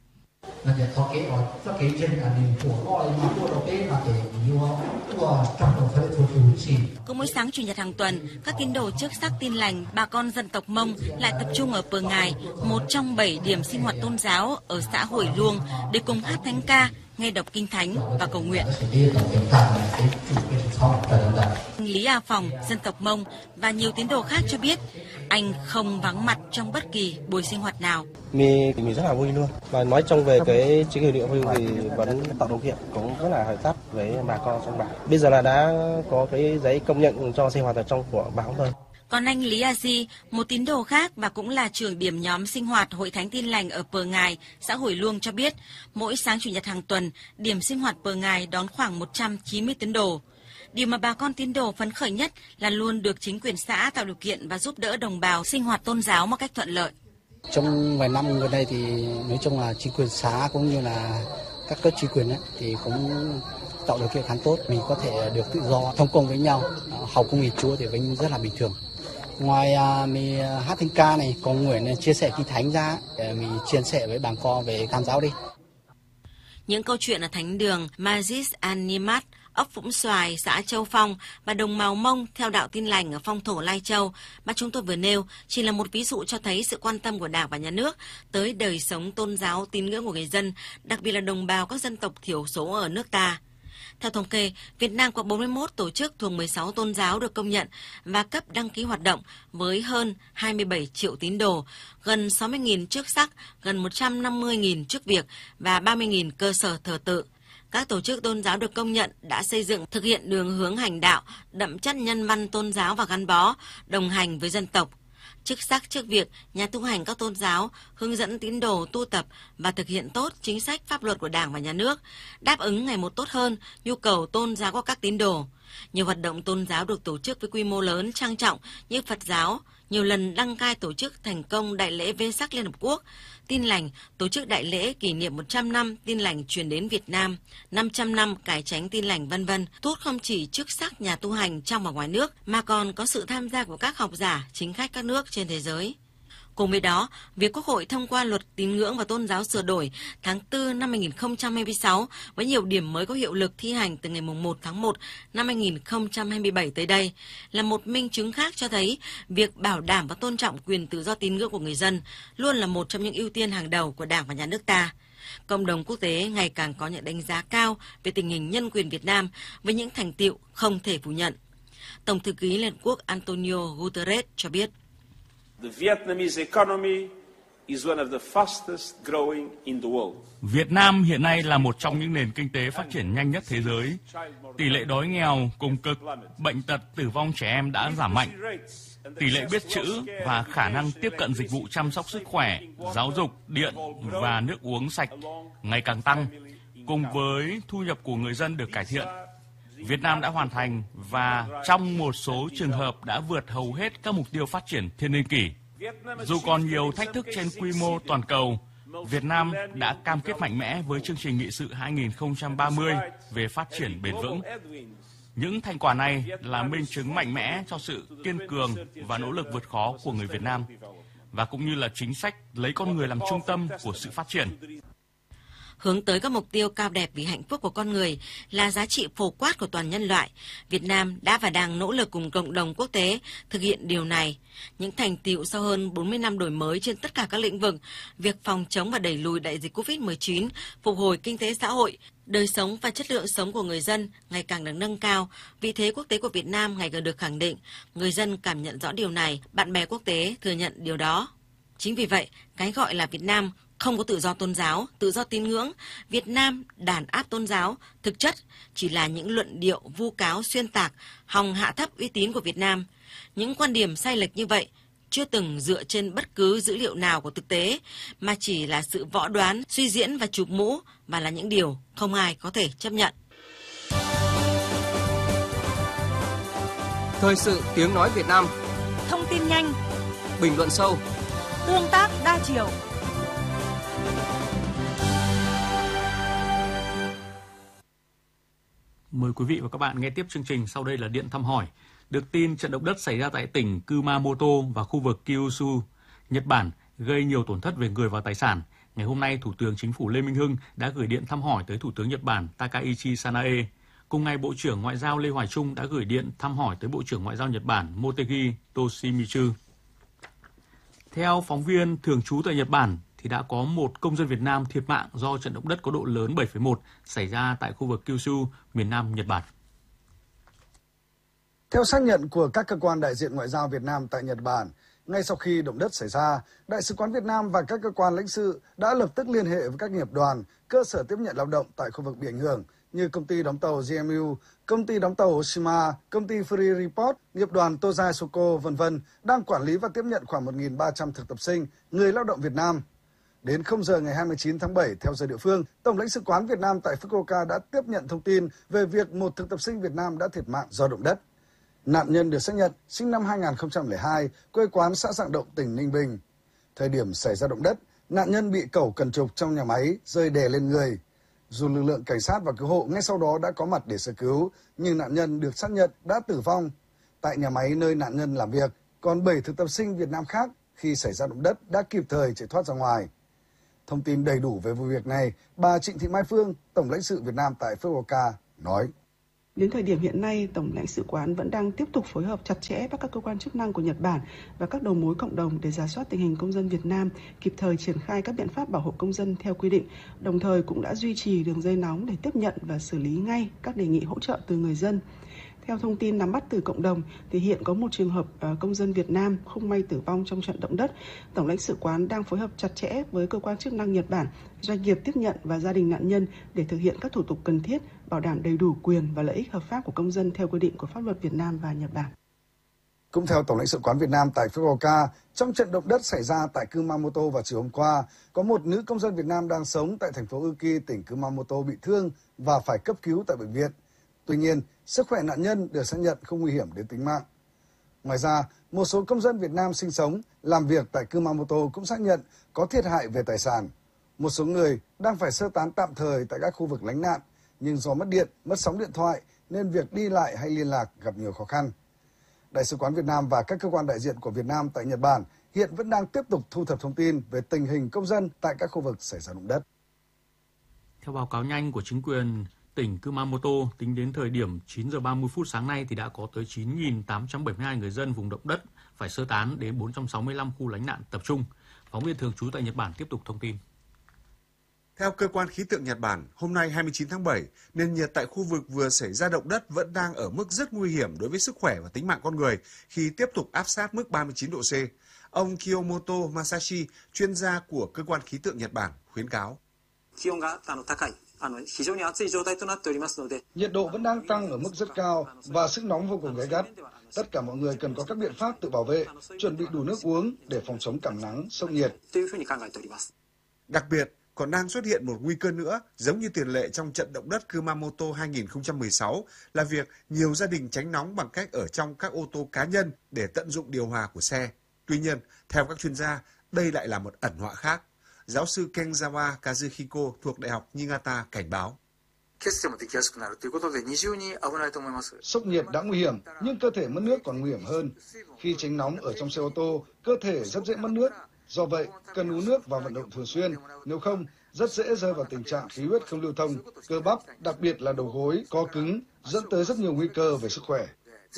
Cứ mỗi sáng Chủ nhật hàng tuần, các tín đồ chức sắc Tin Lành, bà con dân tộc Mông lại tập trung ở Pờ Ngài, một trong bảy điểm sinh hoạt tôn giáo ở xã Hủy Luông để cùng hát thánh ca, nghe đọc kinh thánh và cầu nguyện. Anh Lý A Phòng, dân tộc Mông và nhiều tín đồ khác cho biết anh không vắng mặt trong bất kỳ buổi sinh hoạt nào. Mình mình rất là vui luôn. Và nói chung về cái chính quyền địa phương thì vẫn tạo điều kiện, cũng rất là hợp tác với bà con trong bản. Bây giờ là đã có cái giấy công nhận cho sinh hoạt ở trong của bản thôi. Còn anh Lý A Di, một tín đồ khác và cũng là trưởng điểm nhóm sinh hoạt Hội Thánh Tin Lành ở Pờ Ngài, xã Hủy Luông cho biết, mỗi sáng Chủ nhật hàng tuần, điểm sinh hoạt Pờ Ngài đón khoảng một trăm chín mươi tín đồ. Điều mà bà con tín đồ phấn khởi nhất là luôn được chính quyền xã tạo điều kiện và giúp đỡ đồng bào sinh hoạt tôn giáo một cách thuận lợi. Trong vài năm gần đây thì nói chung là chính quyền xã cũng như là các cấp chính quyền ấy, thì cũng tạo điều kiện khá tốt, mình có thể được tự do thông công với nhau, học cùng nghỉ Chúa thì vẫn rất là bình thường. Ngoài à, mình hát thánh ca này, cầu nguyện chia sẻ kinh thánh ra, để mình chia sẻ với bà con về tham giáo đi. Những câu chuyện ở thánh đường Masjid An-Niyamat, ấp Vũng Xoài, xã Châu Phong và đồng bào Mông theo đạo Tin Lành ở Phong Thổ, Lai Châu mà chúng tôi vừa nêu chỉ là một ví dụ cho thấy sự quan tâm của Đảng và Nhà nước tới đời sống tôn giáo tín ngưỡng của người dân, đặc biệt là đồng bào các dân tộc thiểu số ở nước ta. Theo thống kê, Việt Nam có bốn mươi mốt tổ chức thuộc mười sáu tôn giáo được công nhận và cấp đăng ký hoạt động với hơn hai mươi bảy triệu tín đồ, gần sáu mươi nghìn chức sắc, gần một trăm năm mươi nghìn chức việc và ba mươi nghìn cơ sở thờ tự. Các tổ chức tôn giáo được công nhận đã xây dựng, thực hiện đường hướng hành đạo, đậm chất nhân văn tôn giáo và gắn bó, đồng hành với dân tộc. Chức sắc, chức việc, nhà tu hành các tôn giáo, hướng dẫn tín đồ tu tập và thực hiện tốt chính sách pháp luật của Đảng và Nhà nước, đáp ứng ngày một tốt hơn nhu cầu tôn giáo của các tín đồ. Nhiều hoạt động tôn giáo được tổ chức với quy mô lớn, trang trọng như Phật giáo, nhiều lần đăng cai tổ chức thành công Đại lễ Vê-sắc Liên Hợp Quốc, Tin Lành tổ chức đại lễ kỷ niệm một trăm năm Tin Lành truyền đến Việt Nam, năm trăm năm cải chánh Tin Lành vân vân, thu hút không chỉ chức sắc nhà tu hành trong và ngoài nước mà còn có sự tham gia của các học giả, chính khách các nước trên thế giới. Cùng với đó, việc Quốc hội thông qua luật tín ngưỡng và tôn giáo sửa đổi tháng tư năm hai nghìn không trăm hai mươi sáu với nhiều điểm mới có hiệu lực thi hành từ ngày mùng một tháng một năm hai nghìn không trăm hai mươi bảy tới đây là một minh chứng khác cho thấy việc bảo đảm và tôn trọng quyền tự do tín ngưỡng của người dân luôn là một trong những ưu tiên hàng đầu của Đảng và Nhà nước ta. Cộng đồng quốc tế ngày càng có những đánh giá cao về tình hình nhân quyền Việt Nam với những thành tựu không thể phủ nhận. Tổng thư ký Liên Hợp Quốc Antonio Guterres cho biết. Việt Nam hiện nay là một trong những nền kinh tế phát triển nhanh nhất thế giới. Tỷ lệ đói nghèo, cùng cực, bệnh tật, tử vong trẻ em đã giảm mạnh. Tỷ lệ biết chữ và khả năng tiếp cận dịch vụ chăm sóc sức khỏe, giáo dục, điện và nước uống sạch ngày càng tăng, cùng với thu nhập của người dân được cải thiện. Việt Nam đã hoàn thành và trong một số trường hợp đã vượt hầu hết các mục tiêu phát triển thiên niên kỷ. Dù còn nhiều thách thức trên quy mô toàn cầu, Việt Nam đã cam kết mạnh mẽ với chương trình nghị sự hai nghìn không trăm ba mươi về phát triển bền vững. Những thành quả này là minh chứng mạnh mẽ cho sự kiên cường và nỗ lực vượt khó của người Việt Nam, và cũng như là chính sách lấy con người làm trung tâm của sự phát triển. Hướng tới các mục tiêu cao đẹp vì hạnh phúc của con người là giá trị phổ quát của toàn nhân loại. Việt Nam đã và đang nỗ lực cùng cộng đồng quốc tế thực hiện điều này. Những thành tựu sau hơn bốn mươi năm đổi mới trên tất cả các lĩnh vực, việc phòng chống và đẩy lùi đại dịch covid mười chín, phục hồi kinh tế xã hội, đời sống và chất lượng sống của người dân ngày càng được nâng cao. Vị thế quốc tế của Việt Nam ngày càng được khẳng định. Người dân cảm nhận rõ điều này, bạn bè quốc tế thừa nhận điều đó. Chính vì vậy, cái gọi là Việt Nam không có tự do tôn giáo, tự do tín ngưỡng, Việt Nam đàn áp tôn giáo, thực chất chỉ là những luận điệu vu cáo xuyên tạc, hòng hạ thấp uy tín của Việt Nam. Những quan điểm sai lệch như vậy chưa từng dựa trên bất cứ dữ liệu nào của thực tế, mà chỉ là sự võ đoán, suy diễn và chụp mũ, và là những điều không ai có thể chấp nhận. Thời sự tiếng nói Việt Nam. Thông tin nhanh, bình luận sâu, tương tác đa chiều. Mời quý vị và các bạn nghe tiếp chương trình. Sau đây là điện thăm hỏi. Được tin trận động đất xảy ra tại tỉnh Kumamoto và khu vực Kyushu, Nhật Bản gây nhiều tổn thất về người và tài sản. Ngày hôm nay, Thủ tướng Chính phủ Lê Minh Hưng đã gửi điện thăm hỏi tới Thủ tướng Nhật Bản Takaichi Sanae. Cùng ngày, Bộ trưởng Ngoại giao Lê Hoài Trung đã gửi điện thăm hỏi tới Bộ trưởng Ngoại giao Nhật Bản Motegi Toshimitsu. Theo phóng viên thường trú tại Nhật Bản, thì đã có một công dân Việt Nam thiệt mạng do trận động đất có độ lớn bảy phẩy một xảy ra tại khu vực Kyushu, miền Nam Nhật Bản. Theo xác nhận của các cơ quan đại diện ngoại giao Việt Nam tại Nhật Bản, ngay sau khi động đất xảy ra, Đại sứ quán Việt Nam và các cơ quan lãnh sự đã lập tức liên hệ với các nghiệp đoàn, cơ sở tiếp nhận lao động tại khu vực bị ảnh hưởng như công ty đóng tàu giê em u, công ty đóng tàu Oshima, công ty Free Report, nghiệp đoàn Tozai Soko, vân vân đang quản lý và tiếp nhận khoảng một nghìn ba trăm thực tập sinh, người lao động Việt Nam. Đến không giờ ngày hai mươi chín tháng bảy theo giờ địa phương, Tổng lãnh sự quán Việt Nam tại Fukuoka đã tiếp nhận thông tin về việc một thực tập sinh Việt Nam đã thiệt mạng do động đất. Nạn nhân được xác nhận sinh năm hai nghìn không trăm lẻ hai, quê quán xã Sạng Động, tỉnh Ninh Bình. Thời điểm xảy ra động đất, nạn nhân bị cẩu cần trục trong nhà máy rơi đè lên người. Dù lực lượng cảnh sát và cứu hộ ngay sau đó đã có mặt để sơ cứu, nhưng nạn nhân được xác nhận đã tử vong. Tại nhà máy nơi nạn nhân làm việc, còn bảy thực tập sinh Việt Nam khác khi xảy ra động đất đã kịp thời chạy thoát ra ngoài. Thông tin đầy đủ về vụ việc này, bà Trịnh Thị Mai Phương, Tổng lãnh sự Việt Nam tại Fukuoka nói. Đến thời điểm hiện nay, Tổng lãnh sự quán vẫn đang tiếp tục phối hợp chặt chẽ với các cơ quan chức năng của Nhật Bản và các đầu mối cộng đồng để rà soát tình hình công dân Việt Nam, kịp thời triển khai các biện pháp bảo hộ công dân theo quy định, đồng thời cũng đã duy trì đường dây nóng để tiếp nhận và xử lý ngay các đề nghị hỗ trợ từ người dân. Theo thông tin nắm bắt từ cộng đồng, thì hiện có một trường hợp công dân Việt Nam không may tử vong trong trận động đất. Tổng lãnh sự quán đang phối hợp chặt chẽ với cơ quan chức năng Nhật Bản, doanh nghiệp tiếp nhận và gia đình nạn nhân để thực hiện các thủ tục cần thiết, bảo đảm đầy đủ quyền và lợi ích hợp pháp của công dân theo quy định của pháp luật Việt Nam và Nhật Bản. Cũng theo Tổng lãnh sự quán Việt Nam tại Fukuoka, trong trận động đất xảy ra tại Kumamoto vào chiều hôm qua, có một nữ công dân Việt Nam đang sống tại thành phố Uki, tỉnh Kumamoto bị thương và phải cấp cứu tại bệnh viện. Tuy nhiên, sức khỏe nạn nhân được xác nhận không nguy hiểm đến tính mạng. Ngoài ra, một số công dân Việt Nam sinh sống, làm việc tại Kumamoto cũng xác nhận có thiệt hại về tài sản. Một số người đang phải sơ tán tạm thời tại các khu vực lánh nạn, nhưng do mất điện, mất sóng điện thoại nên việc đi lại hay liên lạc gặp nhiều khó khăn. Đại sứ quán Việt Nam và các cơ quan đại diện của Việt Nam tại Nhật Bản hiện vẫn đang tiếp tục thu thập thông tin về tình hình công dân tại các khu vực xảy ra động đất. Theo báo cáo nhanh của chính quyền tỉnh Kumamoto, tính đến thời điểm chín giờ ba mươi phút sáng nay thì đã có tới chín nghìn tám trăm bảy mươi hai người dân vùng động đất phải sơ tán đến bốn trăm sáu mươi lăm khu lánh nạn tập trung. Phóng viên thường trú tại Nhật Bản tiếp tục thông tin. Theo cơ quan khí tượng Nhật Bản, hôm nay hai mươi chín tháng bảy, nền nhiệt tại khu vực vừa xảy ra động đất vẫn đang ở mức rất nguy hiểm đối với sức khỏe và tính mạng con người khi tiếp tục áp sát mức ba mươi chín độ C. Ông Kiyomoto Masashi, chuyên gia của cơ quan khí tượng Nhật Bản, khuyến cáo. Nhiệt độ vẫn đang tăng ở mức rất cao và sức nóng vô cùng gay gắt. Tất cả mọi người cần có các biện pháp tự bảo vệ, chuẩn bị đủ nước uống để phòng chống cảm nắng, sốc nhiệt. Đặc biệt, còn đang xuất hiện một nguy cơ nữa, giống như tiền lệ trong trận động đất Kumamoto hai nghìn không trăm mười sáu, là việc nhiều gia đình tránh nóng bằng cách ở trong các ô tô cá nhân để tận dụng điều hòa của xe. Tuy nhiên, theo các chuyên gia, đây lại là một ẩn họa khác. Giáo sư Kenzawa Kazuhiko thuộc Đại học Niigata cảnh báo. Sốc nhiệt đã nguy hiểm, nhưng cơ thể mất nước còn nguy hiểm hơn. Khi tránh nóng ở trong xe ô tô, cơ thể rất dễ mất nước. Do vậy, cần uống nước và vận động thường xuyên, nếu không, rất dễ rơi vào tình trạng khí huyết không lưu thông, cơ bắp, đặc biệt là đầu gối, co cứng, dẫn tới rất nhiều nguy cơ về sức khỏe.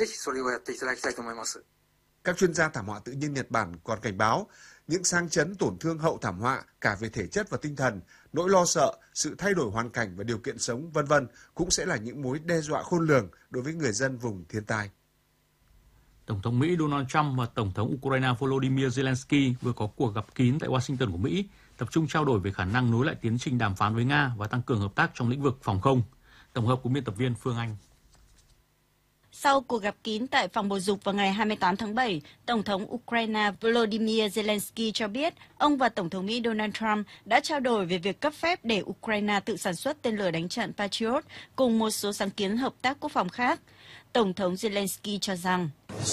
Các chuyên gia thảm họa tự nhiên Nhật Bản còn cảnh báo, những sang chấn tổn thương hậu thảm họa cả về thể chất và tinh thần, nỗi lo sợ, sự thay đổi hoàn cảnh và điều kiện sống, vân vân cũng sẽ là những mối đe dọa khôn lường đối với người dân vùng thiên tai. Tổng thống Mỹ Donald Trump và Tổng thống Ukraine Volodymyr Zelensky vừa có cuộc gặp kín tại Washington của Mỹ, tập trung trao đổi về khả năng nối lại tiến trình đàm phán với Nga và tăng cường hợp tác trong lĩnh vực phòng không. Tổng hợp của biên tập viên Phương Anh. Sau cuộc gặp kín tại phòng bầu dục vào ngày hai mươi tám tháng bảy, Tổng thống Ukraine Volodymyr Zelensky cho biết ông và Tổng thống Mỹ Donald Trump đã trao đổi về việc cấp phép để Ukraine tự sản xuất tên lửa đánh chặn Patriot cùng một số sáng kiến hợp tác quốc phòng khác. Tổng thống Zelensky cho rằng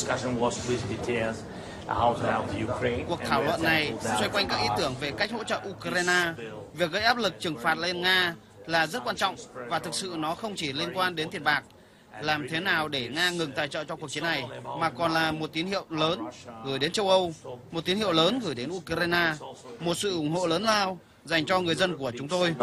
cuộc thảo luận này xoay quanh các ý tưởng về cách hỗ trợ Ukraine. Việc gây áp lực trừng phạt lên Nga là rất quan trọng và thực sự nó không chỉ liên quan đến tiền bạc. Làm thế nào để Nga ngừng tài trợ cho cuộc chiến này, mà còn là một tín hiệu lớn gửi đến châu Âu, một tín hiệu lớn gửi đến Ukraine, một sự ủng hộ lớn lao dành cho người dân của chúng tôi.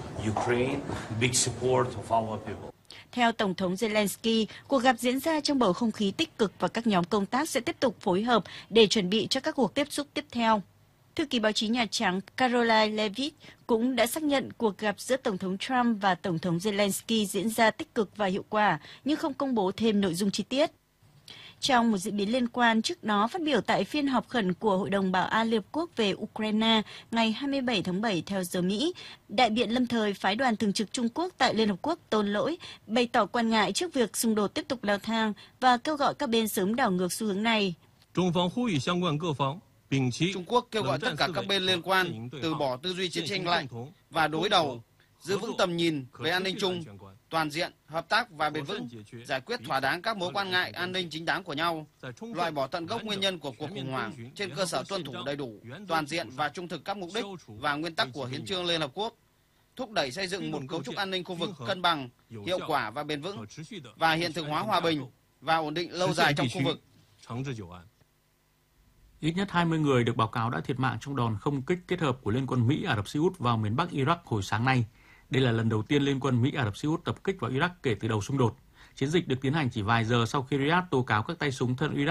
Theo Tổng thống Zelensky, cuộc gặp diễn ra trong bầu không khí tích cực và các nhóm công tác sẽ tiếp tục phối hợp để chuẩn bị cho các cuộc tiếp xúc tiếp theo. Thư ký báo chí Nhà Trắng Karoline Leavitt cũng đã xác nhận cuộc gặp giữa Tổng thống Trump và Tổng thống Zelensky diễn ra tích cực và hiệu quả, nhưng không công bố thêm nội dung chi tiết. Trong một diễn biến liên quan, trước đó phát biểu tại phiên họp khẩn của Hội đồng Bảo an Liên Hợp Quốc về Ukraine ngày hai mươi bảy tháng bảy theo giờ Mỹ, đại biện lâm thời phái đoàn thường trực Trung Quốc tại Liên Hợp Quốc Tôn Lỗi bày tỏ quan ngại trước việc xung đột tiếp tục leo thang và kêu gọi các bên sớm đảo ngược xu hướng này. Trung Quốc kêu gọi tất cả các bên liên quan từ bỏ tư duy chiến tranh lạnh và đối đầu, giữ vững tầm nhìn về an ninh chung, toàn diện, hợp tác và bền vững, giải quyết thỏa đáng các mối quan ngại an ninh chính đáng của nhau, loại bỏ tận gốc nguyên nhân của cuộc khủng hoảng trên cơ sở tuân thủ đầy đủ, toàn diện và trung thực các mục đích và nguyên tắc của Hiến chương Liên Hợp Quốc, thúc đẩy xây dựng một cấu trúc an ninh khu vực cân bằng, hiệu quả và bền vững, và hiện thực hóa hòa bình và ổn định lâu dài trong khu vực. Ít nhất hai mươi người được báo cáo đã thiệt mạng trong đòn không kích kết hợp của Liên quân Mỹ Ả Rập Xê Út vào miền Bắc Iraq hồi sáng nay. Đây là lần đầu tiên Liên quân Mỹ Ả Rập Xê Út tập kích vào Iraq kể từ đầu xung đột. Chiến dịch được tiến hành chỉ vài giờ sau khi Riyadh tố cáo các tay súng thân Iraq